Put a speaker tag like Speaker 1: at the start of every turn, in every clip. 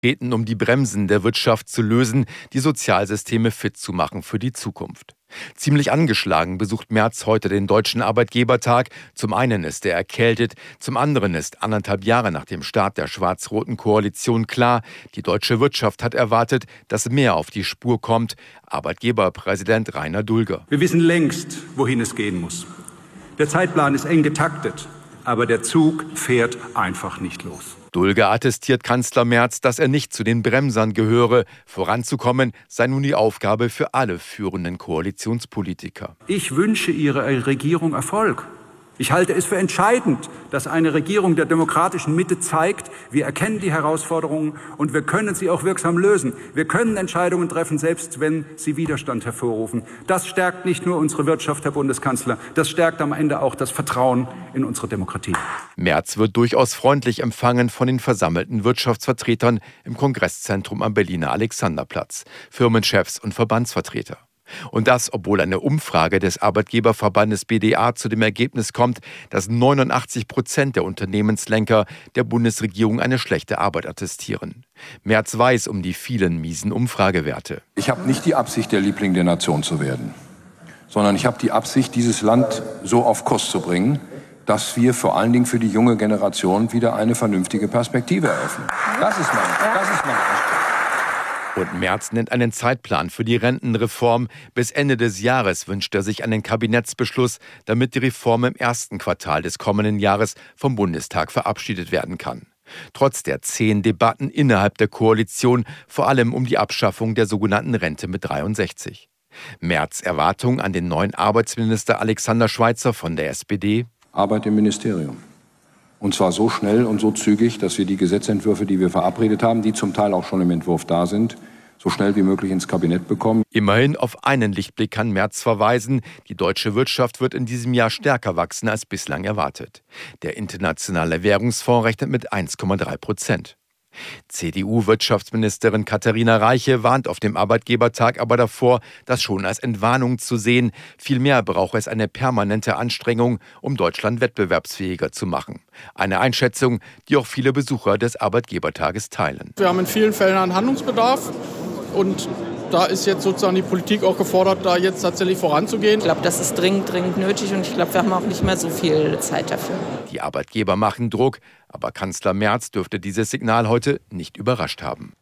Speaker 1: Beten, um die Bremsen der Wirtschaft zu lösen, die Sozialsysteme fit zu machen für die Zukunft. Ziemlich angeschlagen besucht Merz heute den Deutschen Arbeitgebertag. Zum einen ist er erkältet, zum anderen ist 1,5 Jahre nach dem Start der schwarz-roten Koalition klar, die deutsche Wirtschaft hat erwartet, dass mehr auf die Spur kommt. Arbeitgeberpräsident Rainer Dulger.
Speaker 2: Wir wissen längst, wohin es gehen muss. Der Zeitplan ist eng getaktet, aber der Zug fährt einfach nicht los.
Speaker 1: Dulger attestiert Kanzler Merz, dass er nicht zu den Bremsern gehöre. Voranzukommen sei nun die Aufgabe für alle führenden Koalitionspolitiker.
Speaker 2: Ich wünsche Ihrer Regierung Erfolg. Ich halte es für entscheidend, dass eine Regierung der demokratischen Mitte zeigt, wir erkennen die Herausforderungen und wir können sie auch wirksam lösen. Wir können Entscheidungen treffen, selbst wenn sie Widerstand hervorrufen. Das stärkt nicht nur unsere Wirtschaft, Herr Bundeskanzler, das stärkt am Ende auch das Vertrauen in unsere Demokratie.
Speaker 1: Merz wird durchaus freundlich empfangen von den versammelten Wirtschaftsvertretern im Kongresszentrum am Berliner Alexanderplatz, Firmenchefs und Verbandsvertreter. Und das, obwohl eine Umfrage des Arbeitgeberverbandes BDA zu dem Ergebnis kommt, dass 89% der Unternehmenslenker der Bundesregierung eine schlechte Arbeit attestieren. Merz weiß um die vielen miesen Umfragewerte.
Speaker 3: Ich habe nicht die Absicht, der Liebling der Nation zu werden, sondern ich habe die Absicht, dieses Land so auf Kurs zu bringen, dass wir vor allen Dingen für die junge Generation wieder eine vernünftige Perspektive eröffnen. Das ist mein Anspruch.
Speaker 1: Und Merz nennt einen Zeitplan für die Rentenreform. Bis Ende des Jahres wünscht er sich einen Kabinettsbeschluss, damit die Reform im ersten Quartal des kommenden Jahres vom Bundestag verabschiedet werden kann. Trotz der 10 Debatten innerhalb der Koalition, vor allem um die Abschaffung der sogenannten Rente mit 63. Merz' Erwartung an den neuen Arbeitsminister Alexander Schweitzer von der SPD?
Speaker 3: Arbeit im Ministerium. Und zwar so schnell und so zügig, dass wir die Gesetzentwürfe, die wir verabredet haben, die zum Teil auch schon im Entwurf da sind, so schnell wie möglich ins Kabinett bekommen.
Speaker 1: Immerhin auf einen Lichtblick kann Merz verweisen. Die deutsche Wirtschaft wird in diesem Jahr stärker wachsen als bislang erwartet. Der Internationale Währungsfonds rechnet mit 1,3%. CDU-Wirtschaftsministerin Katharina Reiche warnt auf dem Arbeitgebertag aber davor, das schon als Entwarnung zu sehen. Vielmehr brauche es eine permanente Anstrengung, um Deutschland wettbewerbsfähiger zu machen. Eine Einschätzung, die auch viele Besucher des Arbeitgebertages teilen.
Speaker 4: Wir haben in vielen Fällen einen Handlungsbedarf und da ist jetzt sozusagen die Politik auch gefordert, da jetzt tatsächlich voranzugehen.
Speaker 5: Ich glaube, das ist dringend nötig und ich glaube, wir haben auch nicht mehr so viel Zeit dafür.
Speaker 1: Die Arbeitgeber machen Druck, aber Kanzler Merz dürfte dieses Signal heute nicht überrascht haben.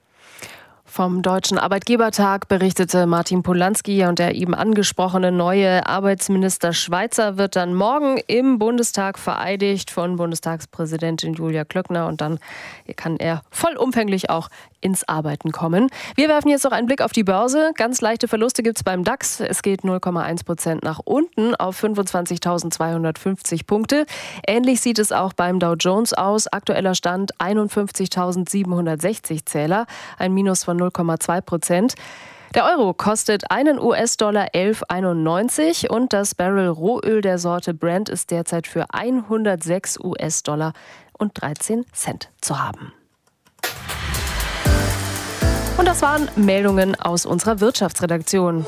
Speaker 6: Vom Deutschen Arbeitgebertag berichtete Martin Polański und der eben angesprochene neue Arbeitsminister Schweitzer wird dann morgen im Bundestag vereidigt von Bundestagspräsidentin Julia Klöckner und dann kann er vollumfänglich auch ins Arbeiten kommen. Wir werfen jetzt noch einen Blick auf die Börse. Ganz leichte Verluste gibt es beim DAX. Es geht 0,1% nach unten auf 25.250 Punkte. Ähnlich sieht es auch beim Dow Jones aus. Aktueller Stand 51.760 Zähler, ein Minus von 0,2%. Der Euro kostet einen US-Dollar 11,91 und das Barrel Rohöl der Sorte Brent ist derzeit für 106 US-Dollar und 13 Cent zu haben. Und das waren Meldungen aus unserer Wirtschaftsredaktion.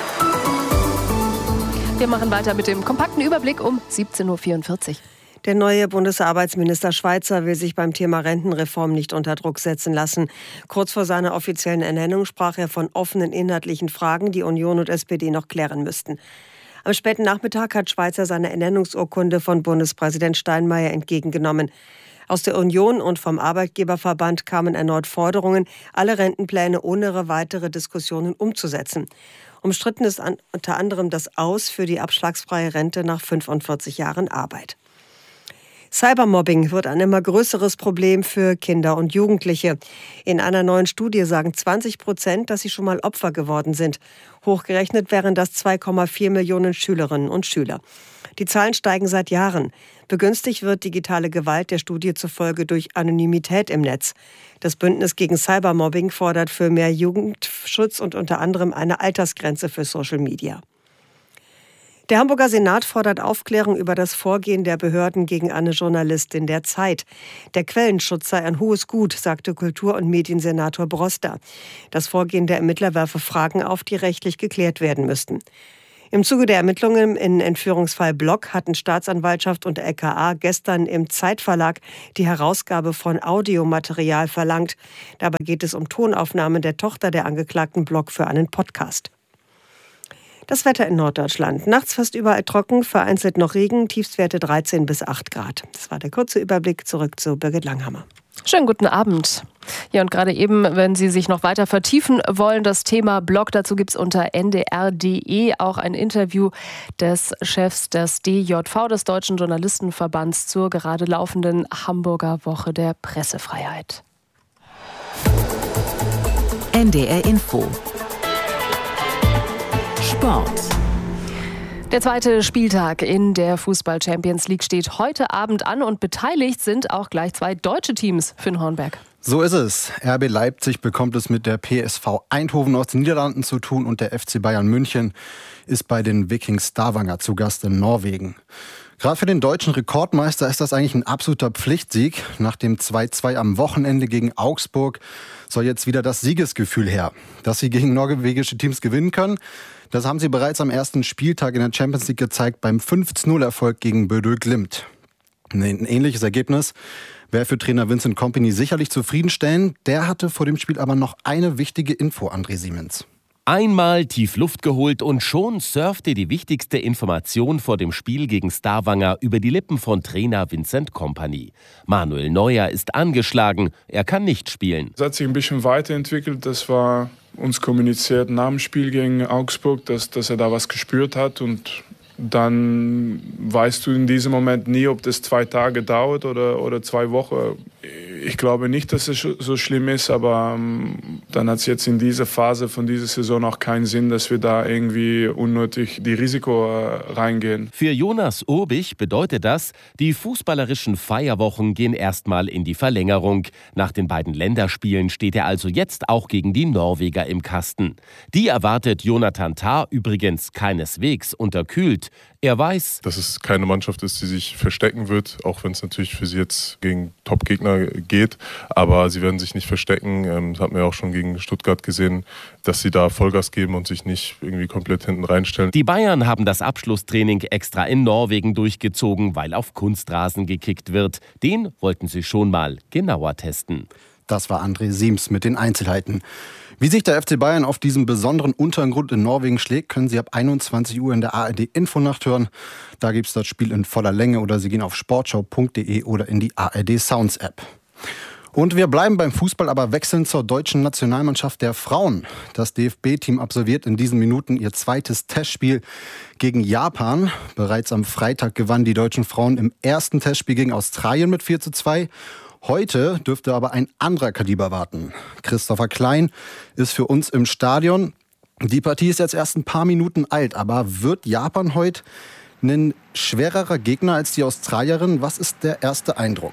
Speaker 6: Wir machen weiter mit dem kompakten Überblick um 17.44 Uhr.
Speaker 7: Der neue Bundesarbeitsminister Schweitzer will sich beim Thema Rentenreform nicht unter Druck setzen lassen. Kurz vor seiner offiziellen Ernennung sprach er von offenen inhaltlichen Fragen, die Union und SPD noch klären müssten. Am späten Nachmittag hat Schweitzer seine Ernennungsurkunde von Bundespräsident Steinmeier entgegengenommen. Aus der Union und vom Arbeitgeberverband kamen erneut Forderungen, alle Rentenpläne ohne weitere Diskussionen umzusetzen. Umstritten ist unter anderem das Aus für die abschlagsfreie Rente nach 45 Jahren Arbeit. Cybermobbing wird ein immer größeres Problem für Kinder und Jugendliche. In einer neuen Studie sagen 20%, dass sie schon mal Opfer geworden sind. Hochgerechnet wären das 2,4 Millionen Schülerinnen und Schüler. Die Zahlen steigen seit Jahren. Begünstigt wird digitale Gewalt der Studie zufolge durch Anonymität im Netz. Das Bündnis gegen Cybermobbing fordert für mehr Jugendschutz und unter anderem eine Altersgrenze für Social Media. Der Hamburger Senat fordert Aufklärung über das Vorgehen der Behörden gegen eine Journalistin der Zeit. Der Quellenschutz sei ein hohes Gut, sagte Kultur- und Mediensenator Broster. Das Vorgehen der Ermittler werfe Fragen auf, die rechtlich geklärt werden müssten. Im Zuge der Ermittlungen im Entführungsfall Block hatten Staatsanwaltschaft und LKA gestern im Zeitverlag die Herausgabe von Audiomaterial verlangt. Dabei geht es um Tonaufnahmen der Tochter der Angeklagten Block für einen Podcast. Das Wetter in Norddeutschland. Nachts fast überall trocken, vereinzelt noch Regen, Tiefstwerte 13 bis 8 Grad. Das war der kurze Überblick. Zurück zu Birgit Langhammer.
Speaker 6: Schönen guten Abend. Ja, und gerade eben, wenn Sie sich noch weiter vertiefen wollen, das Thema Block, dazu gibt es unter ndr.de auch ein Interview des Chefs des DJV, des Deutschen Journalistenverbands, zur gerade laufenden Hamburger Woche der Pressefreiheit.
Speaker 8: NDR Info. Sport.
Speaker 6: Der zweite Spieltag in der Fußball-Champions League steht heute Abend an und beteiligt sind auch gleich 2 deutsche Teams. Finn Hornberg.
Speaker 9: So ist es. RB Leipzig bekommt es mit der PSV Eindhoven aus den Niederlanden zu tun und der FC Bayern München ist bei den Vikings Stavanger zu Gast in Norwegen. Gerade für den deutschen Rekordmeister ist das eigentlich ein absoluter Pflichtsieg. Nach dem 2-2 am Wochenende gegen Augsburg soll jetzt wieder das Siegesgefühl her. Dass sie gegen norwegische Teams gewinnen können, das haben sie bereits am ersten Spieltag in der Champions League gezeigt beim 5-0-Erfolg gegen Bodø Glimt. Ein ähnliches Ergebnis wäre für Trainer Vincent Kompany sicherlich zufriedenstellend. Der hatte vor dem Spiel aber noch eine wichtige Info, André Siemens.
Speaker 10: Einmal tief Luft geholt und schon surfte die wichtigste Information vor dem Spiel gegen Stavanger über die Lippen von Trainer Vincent Kompany. Manuel Neuer ist angeschlagen, er kann nicht spielen.
Speaker 11: Es hat sich ein bisschen weiterentwickelt, das war uns kommuniziert nach dem Spiel gegen Augsburg, dass er da was gespürt hat und dann weißt du in diesem Moment nie, ob das 2 Tage dauert oder 2 Wochen. Ich glaube nicht, dass es so schlimm ist, aber dann hat es jetzt in dieser Phase von dieser Saison auch keinen Sinn, dass wir da irgendwie unnötig die Risiko reingehen.
Speaker 10: Für Jonas Urbich bedeutet das, die fußballerischen Feierwochen gehen erstmal in die Verlängerung. Nach den beiden Länderspielen steht er also jetzt auch gegen die Norweger im Kasten. Die erwartet Jonathan Tah übrigens keineswegs unterkühlt. Er weiß,
Speaker 12: dass es keine Mannschaft ist, die sich verstecken wird, auch wenn es natürlich für sie jetzt gegen Top-Gegner geht. Aber sie werden sich nicht verstecken. Das hat man ja auch schon gegen Stuttgart gesehen, dass sie da Vollgas geben und sich nicht irgendwie komplett hinten reinstellen.
Speaker 10: Die Bayern haben das Abschlusstraining extra in Norwegen durchgezogen, weil auf Kunstrasen gekickt wird. Den wollten sie schon mal genauer testen.
Speaker 9: Das war André Siems mit den Einzelheiten. Wie sich der FC Bayern auf diesem besonderen Untergrund in Norwegen schlägt, können Sie ab 21 Uhr in der ARD-Infonacht hören. Da gibt es das Spiel in voller Länge oder Sie gehen auf sportschau.de oder in die ARD-Sounds-App. Und wir bleiben beim Fußball, aber wechseln zur deutschen Nationalmannschaft der Frauen. Das DFB-Team absolviert in diesen Minuten ihr zweites Testspiel gegen Japan. Bereits am Freitag gewannen die deutschen Frauen im ersten Testspiel gegen Australien mit 4:2. Heute dürfte aber ein anderer Kaliber warten. Christopher Klein ist für uns im Stadion. Die Partie ist jetzt erst ein paar Minuten alt, aber wird Japan heute ein schwererer Gegner als die Australierin? Was ist der erste Eindruck?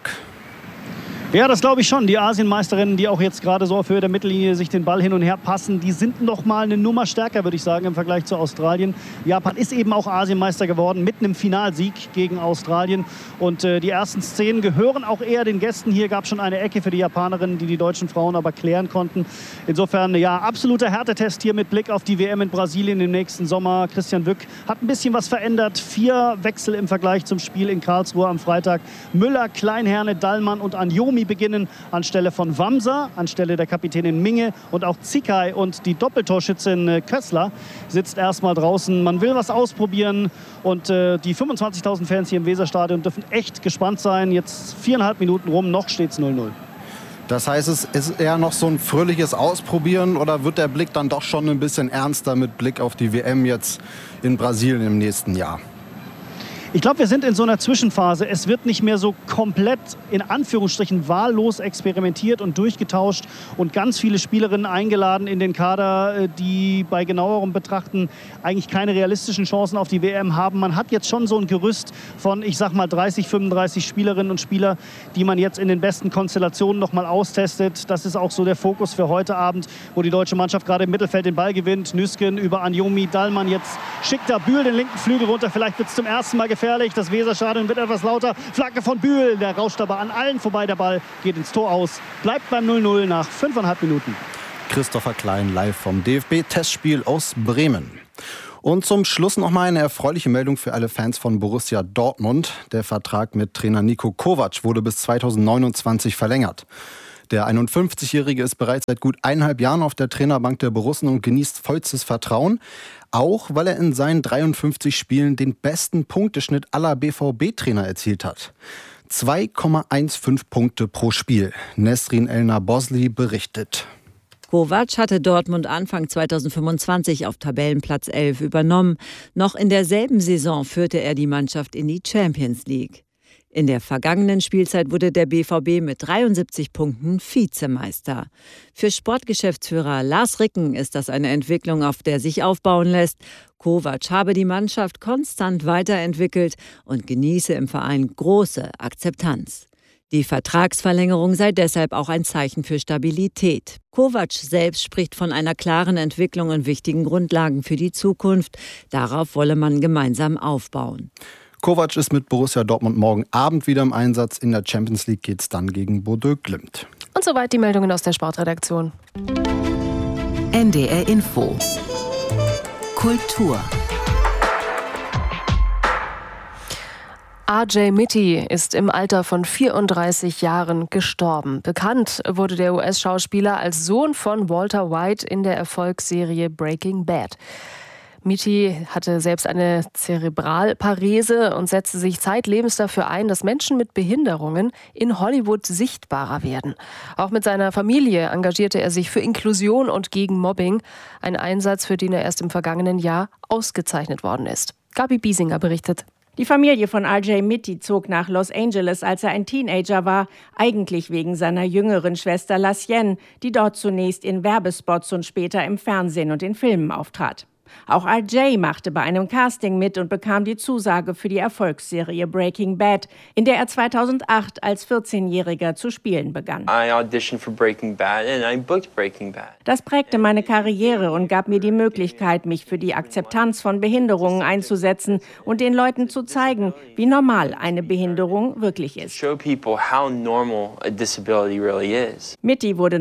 Speaker 13: Ja, das glaube ich schon. Die Asienmeisterinnen, die auch jetzt gerade so auf Höhe der Mittellinie sich den Ball hin und her passen, die sind noch mal eine Nummer stärker, würde ich sagen, im Vergleich zu Australien. Japan ist eben auch Asienmeister geworden mit einem Finalsieg gegen Australien. Und die ersten Szenen gehören auch eher den Gästen. Hier gab es schon eine Ecke für die Japanerinnen, die deutschen Frauen aber klären konnten. Insofern, ja, absoluter Härtetest hier mit Blick auf die WM in Brasilien im nächsten Sommer. Christian Wück hat ein bisschen was verändert. 4 Wechsel im Vergleich zum Spiel in Karlsruhe am Freitag. Müller, Kleinherne, Dallmann und Anjomi beginnen anstelle von Wamser, anstelle der Kapitänin Minge und auch Zikai und die Doppeltorschützin Kössler sitzt erstmal draußen. Man will was ausprobieren und die 25.000 Fans hier im Weserstadion dürfen echt gespannt sein. Jetzt 4,5 Minuten rum, noch steht es 0:0.
Speaker 9: Das heißt, es ist eher noch so ein fröhliches Ausprobieren oder wird der Blick dann doch schon ein bisschen ernster mit Blick auf die WM jetzt in Brasilien im nächsten Jahr?
Speaker 13: Ich glaube, wir sind in so einer Zwischenphase. Es wird nicht mehr so komplett, in Anführungsstrichen, wahllos experimentiert und durchgetauscht und ganz viele Spielerinnen eingeladen in den Kader, die bei genauerem Betrachten eigentlich keine realistischen Chancen auf die WM haben. Man hat jetzt schon so ein Gerüst von, ich sag mal, 30, 35 Spielerinnen und Spieler, die man jetzt in den besten Konstellationen noch mal austestet. Das ist auch so der Fokus für heute Abend, wo die deutsche Mannschaft gerade im Mittelfeld den Ball gewinnt. Nüsken über Anjomi, Dallmann, jetzt schickt da Bühl den linken Flügel runter. Vielleicht wird es zum ersten Mal gefährlich. Das Weserstadion wird etwas lauter. Flanke von Bühl, der rauscht aber an allen vorbei. Der Ball geht ins Tor aus. Bleibt beim 0:0 nach 5,5 Minuten.
Speaker 9: Christopher Klein live vom DFB-Testspiel aus Bremen. Und zum Schluss noch mal eine erfreuliche Meldung für alle Fans von Borussia Dortmund. Der Vertrag mit Trainer Niko Kovac wurde bis 2029 verlängert. Der 51-Jährige ist bereits seit gut 1,5 Jahren auf der Trainerbank der Borussen und genießt vollstes Vertrauen. Auch weil er in seinen 53 Spielen den besten Punkteschnitt aller BVB-Trainer erzielt hat. 2,15 Punkte pro Spiel. Nesrin Elnabosli berichtet.
Speaker 14: Kovac hatte Dortmund Anfang 2025 auf Tabellenplatz 11 übernommen. Noch in derselben Saison führte er die Mannschaft in die Champions League. In der vergangenen Spielzeit wurde der BVB mit 73 Punkten Vizemeister. Für Sportgeschäftsführer Lars Ricken ist das eine Entwicklung, auf der sich aufbauen lässt. Kovac habe die Mannschaft konstant weiterentwickelt und genieße im Verein große Akzeptanz. Die Vertragsverlängerung sei deshalb auch ein Zeichen für Stabilität. Kovac selbst spricht von einer klaren Entwicklung und wichtigen Grundlagen für die Zukunft. Darauf wolle man gemeinsam aufbauen.
Speaker 9: Kovac ist mit Borussia Dortmund morgen Abend wieder im Einsatz. In der Champions League geht es dann gegen Bordeaux Glimt.
Speaker 6: Und soweit die Meldungen aus der Sportredaktion.
Speaker 8: NDR Info. Kultur.
Speaker 6: R.J. Mitte ist im Alter von 34 Jahren gestorben. Bekannt wurde der US-Schauspieler als Sohn von Walter White in der Erfolgsserie Breaking Bad. Mitte hatte selbst eine Zerebralparese und setzte sich zeitlebens dafür ein, dass Menschen mit Behinderungen in Hollywood sichtbarer werden. Auch mit seiner Familie engagierte er sich für Inklusion und gegen Mobbing, ein Einsatz, für den er erst im vergangenen Jahr ausgezeichnet worden ist. Gabi Biesinger berichtet.
Speaker 15: Die Familie von R.J. Mitte zog nach Los Angeles, als er ein Teenager war, eigentlich wegen seiner jüngeren Schwester Lacienne, die dort zunächst in Werbespots und später im Fernsehen und in Filmen auftrat. Auch R.J. machte bei einem Casting mit und bekam die Zusage für die Erfolgsserie Breaking Bad, in der er 2008 als 14-Jähriger zu spielen begann.
Speaker 16: I auditioned for Breaking Bad and I booked Breaking Bad.
Speaker 15: Das prägte meine Karriere und gab mir die Möglichkeit, mich für die Akzeptanz von Behinderungen einzusetzen und den Leuten zu zeigen, wie normal eine Behinderung wirklich ist.
Speaker 16: Show people how normal a disability really is.
Speaker 15: Mitte wurde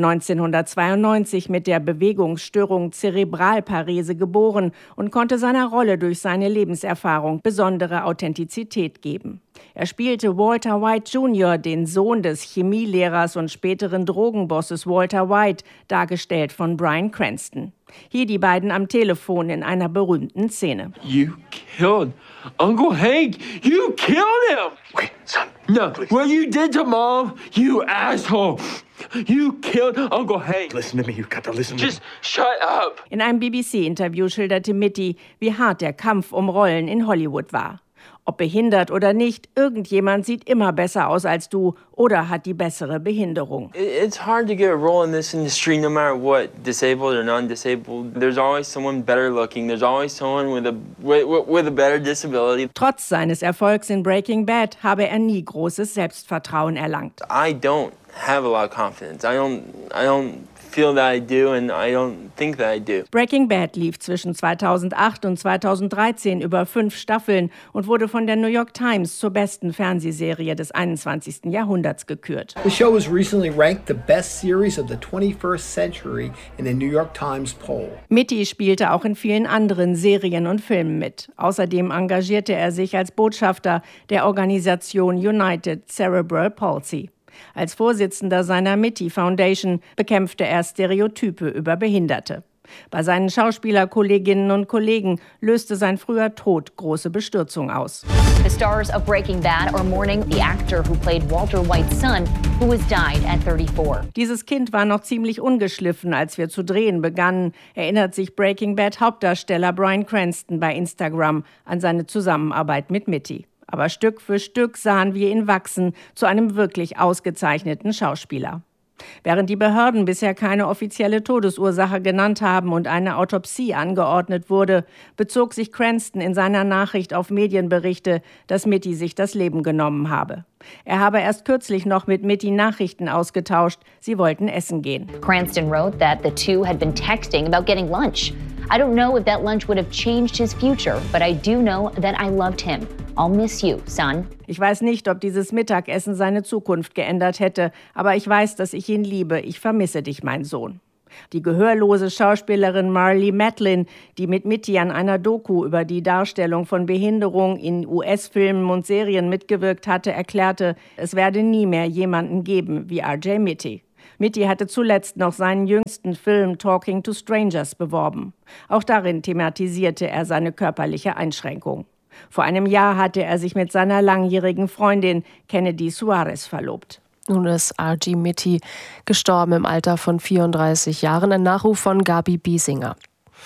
Speaker 15: 1992 mit der Bewegungsstörung Zerebralparese geboren und konnte seiner Rolle durch seine Lebenserfahrung besondere Authentizität geben. Er spielte Walter White Jr., den Sohn des Chemielehrers und späteren Drogenbosses Walter White, dargestellt von Bryan Cranston. Hier die beiden am Telefon in einer berühmten Szene.
Speaker 17: You killed Uncle Hank. You killed him.
Speaker 18: Wait, son.
Speaker 17: No, what you did to Mom, you asshole. You killed Uncle Hank.
Speaker 18: Listen to me. You got to listen to me.
Speaker 17: Just shut up.
Speaker 15: In einem BBC-Interview schilderte Mitte, wie hart der Kampf um Rollen in Hollywood war. Ob behindert oder nicht, irgendjemand sieht immer besser aus als du oder hat die bessere Behinderung.
Speaker 16: It's hard to get a role in this industry no matter what, disabled or non-disabled. There's always someone better looking. There's always someone with a better disability.
Speaker 15: Trotz seines Erfolgs in Breaking Bad habe er nie großes Selbstvertrauen erlangt.
Speaker 16: I don't have a lot of confidence. I don't feel that I do and I don't think that I do.
Speaker 15: Breaking Bad lief zwischen 2008 und 2013 über 5 Staffeln und wurde von der New York Times zur besten Fernsehserie des 21. Jahrhunderts gekürt.
Speaker 19: The show was recently ranked the best series of the 21st century in the New York Times poll.
Speaker 15: Mitte spielte auch in vielen anderen Serien und Filmen mit. Außerdem engagierte er sich als Botschafter der Organisation United Cerebral Palsy. Als Vorsitzender seiner Mitte Foundation bekämpfte er Stereotype über Behinderte. Bei seinen Schauspielerkolleginnen und Kollegen löste sein früher Tod große Bestürzung aus.
Speaker 20: The stars of Breaking Bad are mourning the actor who played Walter White's son, who has died at 34.
Speaker 15: Dieses Kind war noch ziemlich ungeschliffen, als wir zu drehen begannen, erinnert sich Breaking Bad Hauptdarsteller Bryan Cranston bei Instagram an seine Zusammenarbeit mit Mitte. Aber Stück für Stück sahen wir ihn wachsen zu einem wirklich ausgezeichneten Schauspieler. Während die Behörden bisher keine offizielle Todesursache genannt haben und eine Autopsie angeordnet wurde, bezog sich Cranston in seiner Nachricht auf Medienberichte, dass Mitte sich das Leben genommen habe. Er habe erst kürzlich noch mit Mitte Nachrichten ausgetauscht. Sie wollten essen gehen.
Speaker 20: Cranston wrote that the two had been texting about getting lunch. I don't know if that lunch would have changed his future, but I do know that I loved him. I'll miss you, son.
Speaker 15: Ich weiß nicht, ob dieses Mittagessen seine Zukunft geändert hätte, aber ich weiß, dass ich ihn liebe. Ich vermisse dich, mein Sohn. Die gehörlose Schauspielerin Marlee Matlin, die mit Mitty an einer Doku über die Darstellung von Behinderung in US-Filmen und Serien mitgewirkt hatte, erklärte, es werde nie mehr jemanden geben wie RJ Mitty. Mitty hatte zuletzt noch seinen jüngsten Film Talking to Strangers beworben. Auch darin thematisierte er seine körperliche Einschränkung. Vor einem Jahr hatte er sich mit seiner langjährigen Freundin Kennedy Suarez verlobt.
Speaker 6: Nun ist RJ Mitty gestorben im Alter von 34 Jahren. Ein Nachruf von Gabi Biesinger.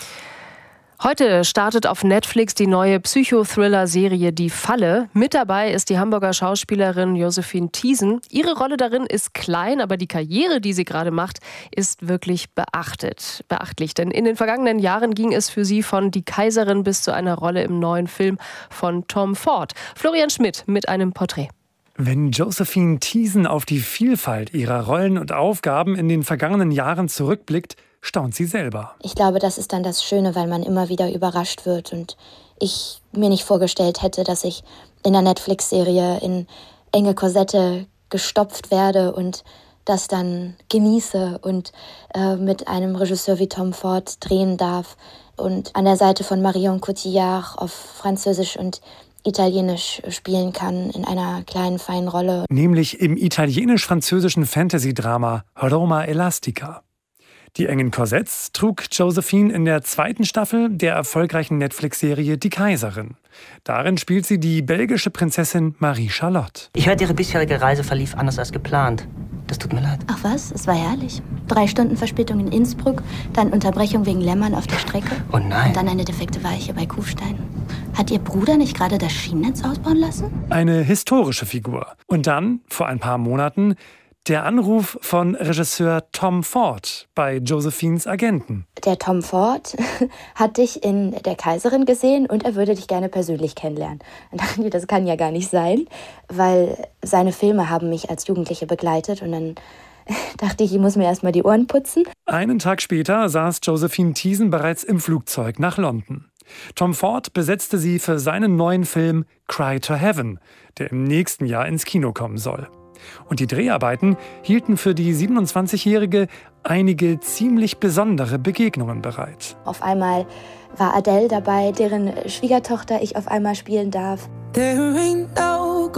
Speaker 6: Heute startet auf Netflix die neue Psychothriller-Serie Die Falle. Mit dabei ist die Hamburger Schauspielerin Josephine Thiesen. Ihre Rolle darin ist klein, aber die Karriere, die sie gerade macht, ist wirklich beachtlich. Denn in den vergangenen Jahren ging es für sie von Die Kaiserin bis zu einer Rolle im neuen Film von Tom Ford. Florian Schmidt mit einem Porträt.
Speaker 18: Wenn Josephine Thiesen auf die Vielfalt ihrer Rollen und Aufgaben in den vergangenen Jahren zurückblickt, staunt sie selber.
Speaker 21: Ich glaube, das ist dann das Schöne, weil man immer wieder überrascht wird und ich mir nicht vorgestellt hätte, dass ich in einer Netflix-Serie in enge Korsette gestopft werde und das dann genieße und mit einem Regisseur wie Tom Ford drehen darf und an der Seite von Marion Cotillard auf Französisch und Italienisch spielen kann in einer kleinen, feinen Rolle.
Speaker 18: Nämlich im italienisch-französischen Fantasy-Drama Roma Elastica. Die engen Korsetts trug Josephine in der 2. Staffel der erfolgreichen Netflix-Serie Die Kaiserin. Darin spielt sie die belgische Prinzessin Marie-Charlotte.
Speaker 22: Ich hörte, Ihre bisherige Reise verlief anders als geplant. Das tut mir leid.
Speaker 21: Ach was, es war herrlich. 3 Stunden Verspätung in Innsbruck, dann Unterbrechung wegen Lämmern auf der Strecke.
Speaker 22: Oh nein.
Speaker 21: Und dann eine defekte Weiche bei Kufstein. Hat Ihr Bruder nicht gerade das Schienennetz ausbauen lassen?
Speaker 18: Eine historische Figur. Und dann, vor ein paar Monaten, der Anruf von Regisseur Tom Ford bei Josephines Agenten.
Speaker 21: Der Tom Ford hat dich in Der Kaiserin gesehen und er würde dich gerne persönlich kennenlernen. Und dachten die, das kann ja gar nicht sein, weil seine Filme haben mich als Jugendliche begleitet und dann dachte ich muss mir erstmal die Ohren putzen.
Speaker 18: Einen Tag später saß Josephine Thiesen bereits im Flugzeug nach London. Tom Ford besetzte sie für seinen neuen Film Cry to Heaven, der im nächsten Jahr ins Kino kommen soll. Und die Dreharbeiten hielten für die 27-Jährige einige ziemlich besondere Begegnungen bereit.
Speaker 21: Auf einmal war Adele dabei, deren Schwiegertochter ich auf einmal spielen darf. There ain't no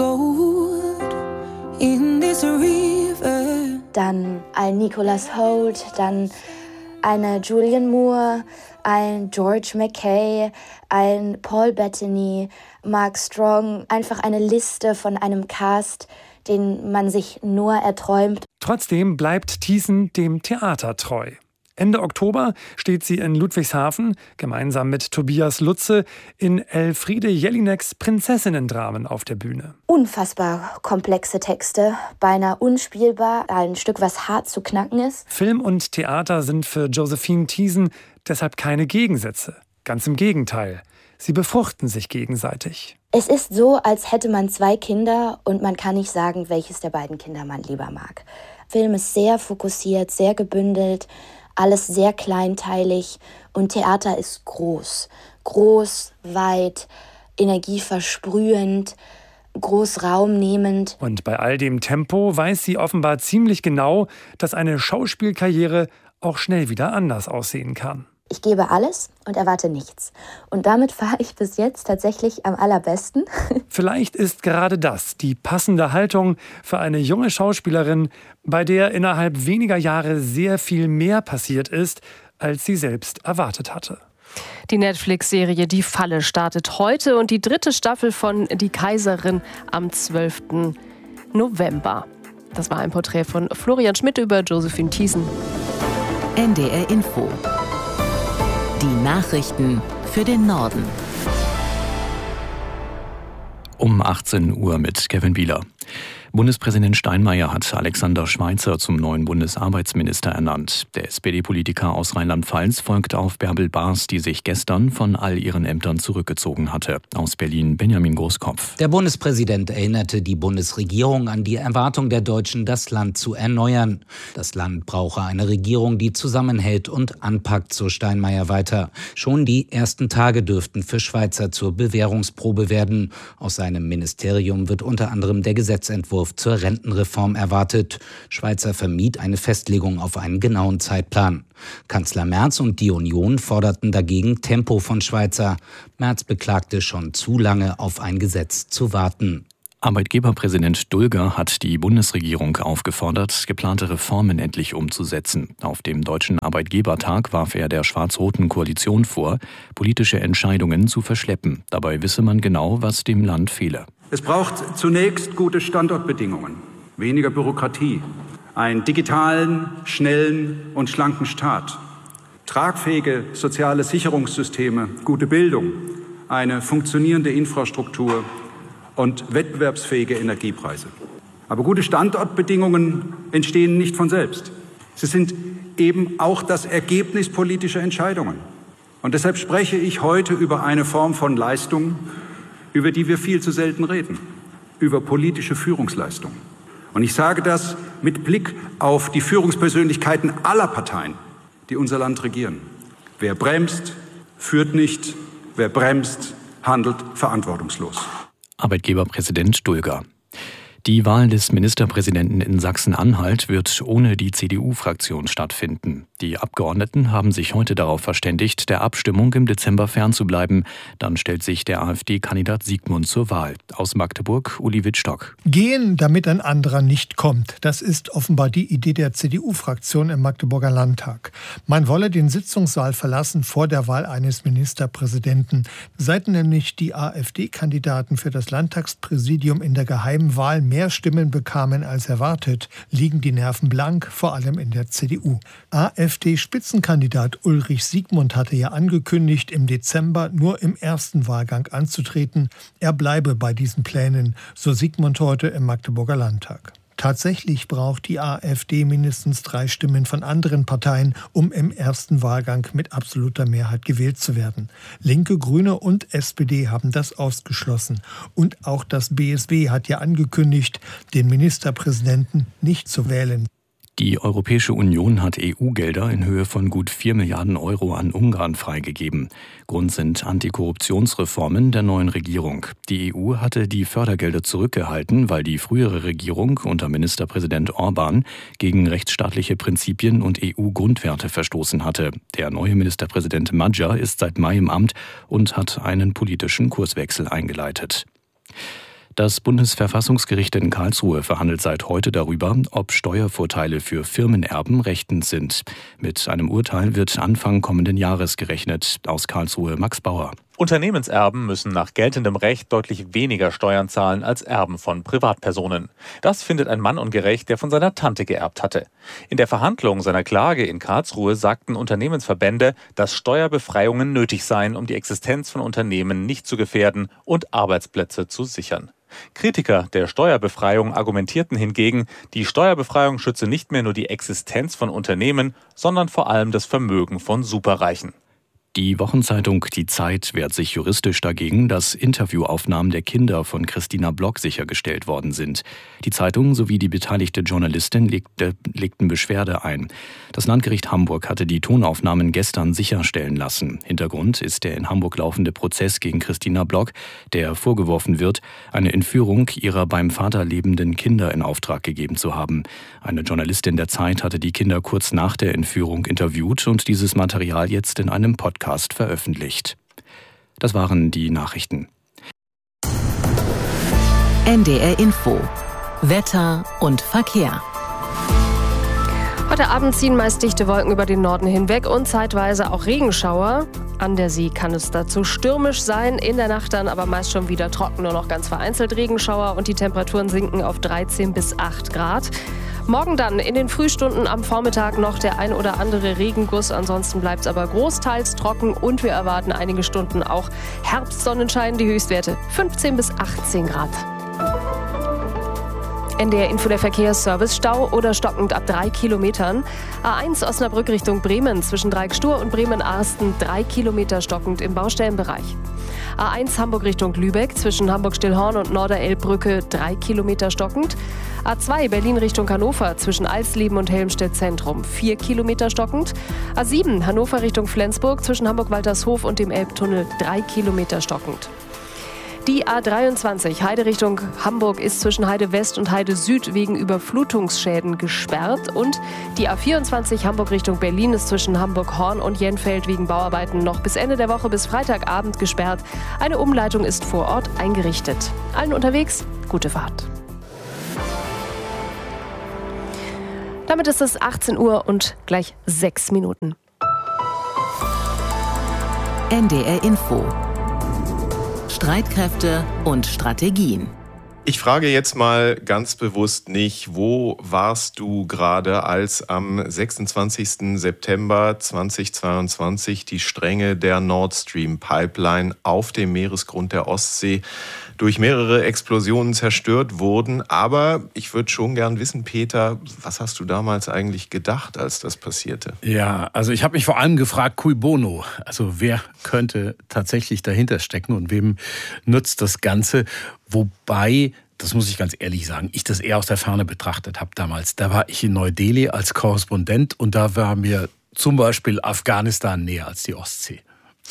Speaker 21: gold in this river. Dann ein Nicholas Hoult, dann eine Julianne Moore, ein George McKay, ein Paul Bettany, Mark Strong. Einfach eine Liste von einem Cast, den man sich nur erträumt.
Speaker 18: Trotzdem bleibt Thiesen dem Theater treu. Ende Oktober steht sie in Ludwigshafen gemeinsam mit Tobias Lutze in Elfriede Jelineks Prinzessinnen-Dramen auf der Bühne.
Speaker 21: Unfassbar komplexe Texte, beinahe unspielbar, ein Stück, was hart zu knacken ist.
Speaker 18: Film und Theater sind für Josephine Thiesen deshalb keine Gegensätze. Ganz im Gegenteil. Sie befruchten sich gegenseitig.
Speaker 21: Es ist so, als hätte man 2 Kinder und man kann nicht sagen, welches der beiden Kinder man lieber mag. Film ist sehr fokussiert, sehr gebündelt, alles sehr kleinteilig und Theater ist groß. Groß, weit, energieversprühend, groß raumnehmend.
Speaker 18: Und bei all dem Tempo weiß sie offenbar ziemlich genau, dass eine Schauspielkarriere auch schnell wieder anders aussehen kann.
Speaker 21: Ich gebe alles und erwarte nichts. Und damit fahre ich bis jetzt tatsächlich am allerbesten.
Speaker 18: Vielleicht ist gerade das die passende Haltung für eine junge Schauspielerin, bei der innerhalb weniger Jahre sehr viel mehr passiert ist, als sie selbst erwartet hatte.
Speaker 6: Die Netflix-Serie Die Falle startet heute und die 3. Staffel von Die Kaiserin am 12. November. Das war ein Porträt von Florian Schmidt über Josephine Thiesen.
Speaker 8: NDR Info. Die Nachrichten für den Norden.
Speaker 23: Um 18 Uhr mit Kevin Bieler. Bundespräsident Steinmeier hat Alexander Schweitzer zum neuen Bundesarbeitsminister ernannt. Der SPD-Politiker aus Rheinland-Pfalz folgt auf Bärbel Baas, die sich gestern von all ihren Ämtern zurückgezogen hatte. Aus Berlin Benjamin Großkopf.
Speaker 24: Der Bundespräsident erinnerte die Bundesregierung an die Erwartung der Deutschen, das Land zu erneuern. Das Land brauche eine Regierung, die zusammenhält und anpackt, so Steinmeier weiter. Schon die ersten Tage dürften für Schweitzer zur Bewährungsprobe werden. Aus seinem Ministerium wird unter anderem der Gesetzentwurf Entwurf zur Rentenreform erwartet. Schweizer vermied eine Festlegung auf einen genauen Zeitplan. Kanzler Merz und die Union forderten dagegen Tempo von Schweizer. Merz beklagte, schon zu lange auf ein Gesetz zu warten.
Speaker 23: Arbeitgeberpräsident Dulger hat die Bundesregierung aufgefordert, geplante Reformen endlich umzusetzen. Auf dem Deutschen Arbeitgebertag warf er der schwarz-roten Koalition vor, politische Entscheidungen zu verschleppen. Dabei wisse man genau, was dem Land fehle.
Speaker 2: Es braucht zunächst gute Standortbedingungen, weniger Bürokratie, einen digitalen, schnellen und schlanken Staat, tragfähige soziale Sicherungssysteme, gute Bildung, eine funktionierende Infrastruktur und wettbewerbsfähige Energiepreise. Aber gute Standortbedingungen entstehen nicht von selbst. Sie sind eben auch das Ergebnis politischer Entscheidungen. Und deshalb spreche ich heute über eine Form von Leistung, über die wir viel zu selten reden, über politische Führungsleistung. Und ich sage das mit Blick auf die Führungspersönlichkeiten aller Parteien, die unser Land regieren. Wer bremst, führt nicht. Wer bremst, handelt verantwortungslos.
Speaker 23: Arbeitgeberpräsident Dulger. Die Wahl des Ministerpräsidenten in Sachsen-Anhalt wird ohne die CDU-Fraktion stattfinden. Die Abgeordneten haben sich heute darauf verständigt, der Abstimmung im Dezember fernzubleiben. Dann stellt sich der AfD-Kandidat Siegmund zur Wahl. Aus Magdeburg, Uli Wittstock.
Speaker 3: Gehen, damit ein anderer nicht kommt. Das ist offenbar die Idee der CDU-Fraktion im Magdeburger Landtag. Man wolle den Sitzungssaal verlassen vor der Wahl eines Ministerpräsidenten. Seit nämlich die AfD-Kandidaten für das Landtagspräsidium in der geheimen Wahl mehr Stimmen bekamen als erwartet, liegen die Nerven blank, vor allem in der CDU. AfD-Spitzenkandidat Ulrich Siegmund hatte ja angekündigt, im Dezember nur im ersten Wahlgang anzutreten. Er bleibe bei diesen Plänen, so Siegmund heute im Magdeburger Landtag. Tatsächlich braucht die AfD mindestens 3 Stimmen von anderen Parteien, um im ersten Wahlgang mit absoluter Mehrheit gewählt zu werden. Linke, Grüne und SPD haben das ausgeschlossen. Und auch das BSW hat ja angekündigt, den Ministerpräsidenten nicht zu wählen.
Speaker 23: Die Europäische Union hat EU-Gelder in Höhe von gut 4 Milliarden Euro an Ungarn freigegeben. Grund sind Antikorruptionsreformen der neuen Regierung. Die EU hatte die Fördergelder zurückgehalten, weil die frühere Regierung unter Ministerpräsident Orban gegen rechtsstaatliche Prinzipien und EU-Grundwerte verstoßen hatte. Der neue Ministerpräsident Magyar ist seit Mai im Amt und hat einen politischen Kurswechsel eingeleitet. Das Bundesverfassungsgericht in Karlsruhe verhandelt seit heute darüber, ob Steuervorteile für Firmenerben rechtens sind. Mit einem Urteil wird Anfang kommenden Jahres gerechnet. Aus Karlsruhe Max Bauer.
Speaker 4: Unternehmenserben müssen nach geltendem Recht deutlich weniger Steuern zahlen als Erben von Privatpersonen. Das findet ein Mann ungerecht, der von seiner Tante geerbt hatte. In der Verhandlung seiner Klage in Karlsruhe sagten Unternehmensverbände, dass Steuerbefreiungen nötig seien, um die Existenz von Unternehmen nicht zu gefährden und Arbeitsplätze zu sichern. Kritiker der Steuerbefreiung argumentierten hingegen, die Steuerbefreiung schütze nicht mehr nur die Existenz von Unternehmen, sondern vor allem das Vermögen von Superreichen.
Speaker 23: Die Wochenzeitung Die Zeit wehrt sich juristisch dagegen, dass Interviewaufnahmen der Kinder von Christina Block sichergestellt worden sind. Die Zeitung sowie die beteiligte Journalistin legten Beschwerde ein. Das Landgericht Hamburg hatte die Tonaufnahmen gestern sicherstellen lassen. Hintergrund ist der in Hamburg laufende Prozess gegen Christina Block, der vorgeworfen wird, eine Entführung ihrer beim Vater lebenden Kinder in Auftrag gegeben zu haben. Eine Journalistin der Zeit hatte die Kinder kurz nach der Entführung interviewt und dieses Material jetzt in einem Podcast veröffentlicht. Das waren die Nachrichten.
Speaker 8: NDR Info. Wetter und Verkehr.
Speaker 6: Heute Abend ziehen meist dichte Wolken über den Norden hinweg und zeitweise auch Regenschauer. An der See kann es dazu stürmisch sein, in der Nacht dann aber meist schon wieder trocken, nur noch ganz vereinzelt Regenschauer und die Temperaturen sinken auf 13 bis 8 Grad. Morgen dann in den Frühstunden am Vormittag noch der ein oder andere Regenguss. Ansonsten bleibt es aber großteils trocken und wir erwarten einige Stunden auch Herbstsonnenschein. Die Höchstwerte 15 bis 18 Grad. NDR Info, der Verkehrsservice. Stau oder stockend ab 3 Kilometern. A1 Osnabrück Richtung Bremen zwischen Dreieckstur und Bremen-Arsten 3 Kilometer stockend im Baustellenbereich. A1 Hamburg Richtung Lübeck zwischen Hamburg-Stillhorn und Norderelbbrücke 3 Kilometer stockend. A2 Berlin Richtung Hannover zwischen Alsleben und Helmstedt Zentrum 4 Kilometer stockend. A7 Hannover Richtung Flensburg zwischen Hamburg-Waltershof und dem Elbtunnel 3 Kilometer stockend. Die A23 Heide Richtung Hamburg ist zwischen Heide West und Heide Süd wegen Überflutungsschäden gesperrt. Und die A24 Hamburg Richtung Berlin ist zwischen Hamburg-Horn und Jenfeld wegen Bauarbeiten noch bis Ende der Woche bis Freitagabend gesperrt. Eine Umleitung ist vor Ort eingerichtet. Allen unterwegs, gute Fahrt. Damit ist es 18 Uhr und gleich 6 Minuten.
Speaker 8: NDR Info. Streitkräfte und Strategien.
Speaker 1: Ich frage jetzt mal ganz bewusst nicht, wo warst du gerade, als am 26. September 2022 die Stränge der Nord Stream Pipeline auf dem Meeresgrund der Ostsee durch mehrere Explosionen zerstört wurden. Aber ich würde schon gern wissen, Peter, was hast du damals eigentlich gedacht, als das passierte?
Speaker 5: Ja, also ich habe mich vor allem gefragt, cui bono? Also wer könnte tatsächlich dahinter stecken und wem nützt das Ganze? Wobei, das muss ich ganz ehrlich sagen, ich das eher aus der Ferne betrachtet habe damals. Da war ich in Neu-Delhi als Korrespondent und da war mir zum Beispiel Afghanistan näher als die Ostsee.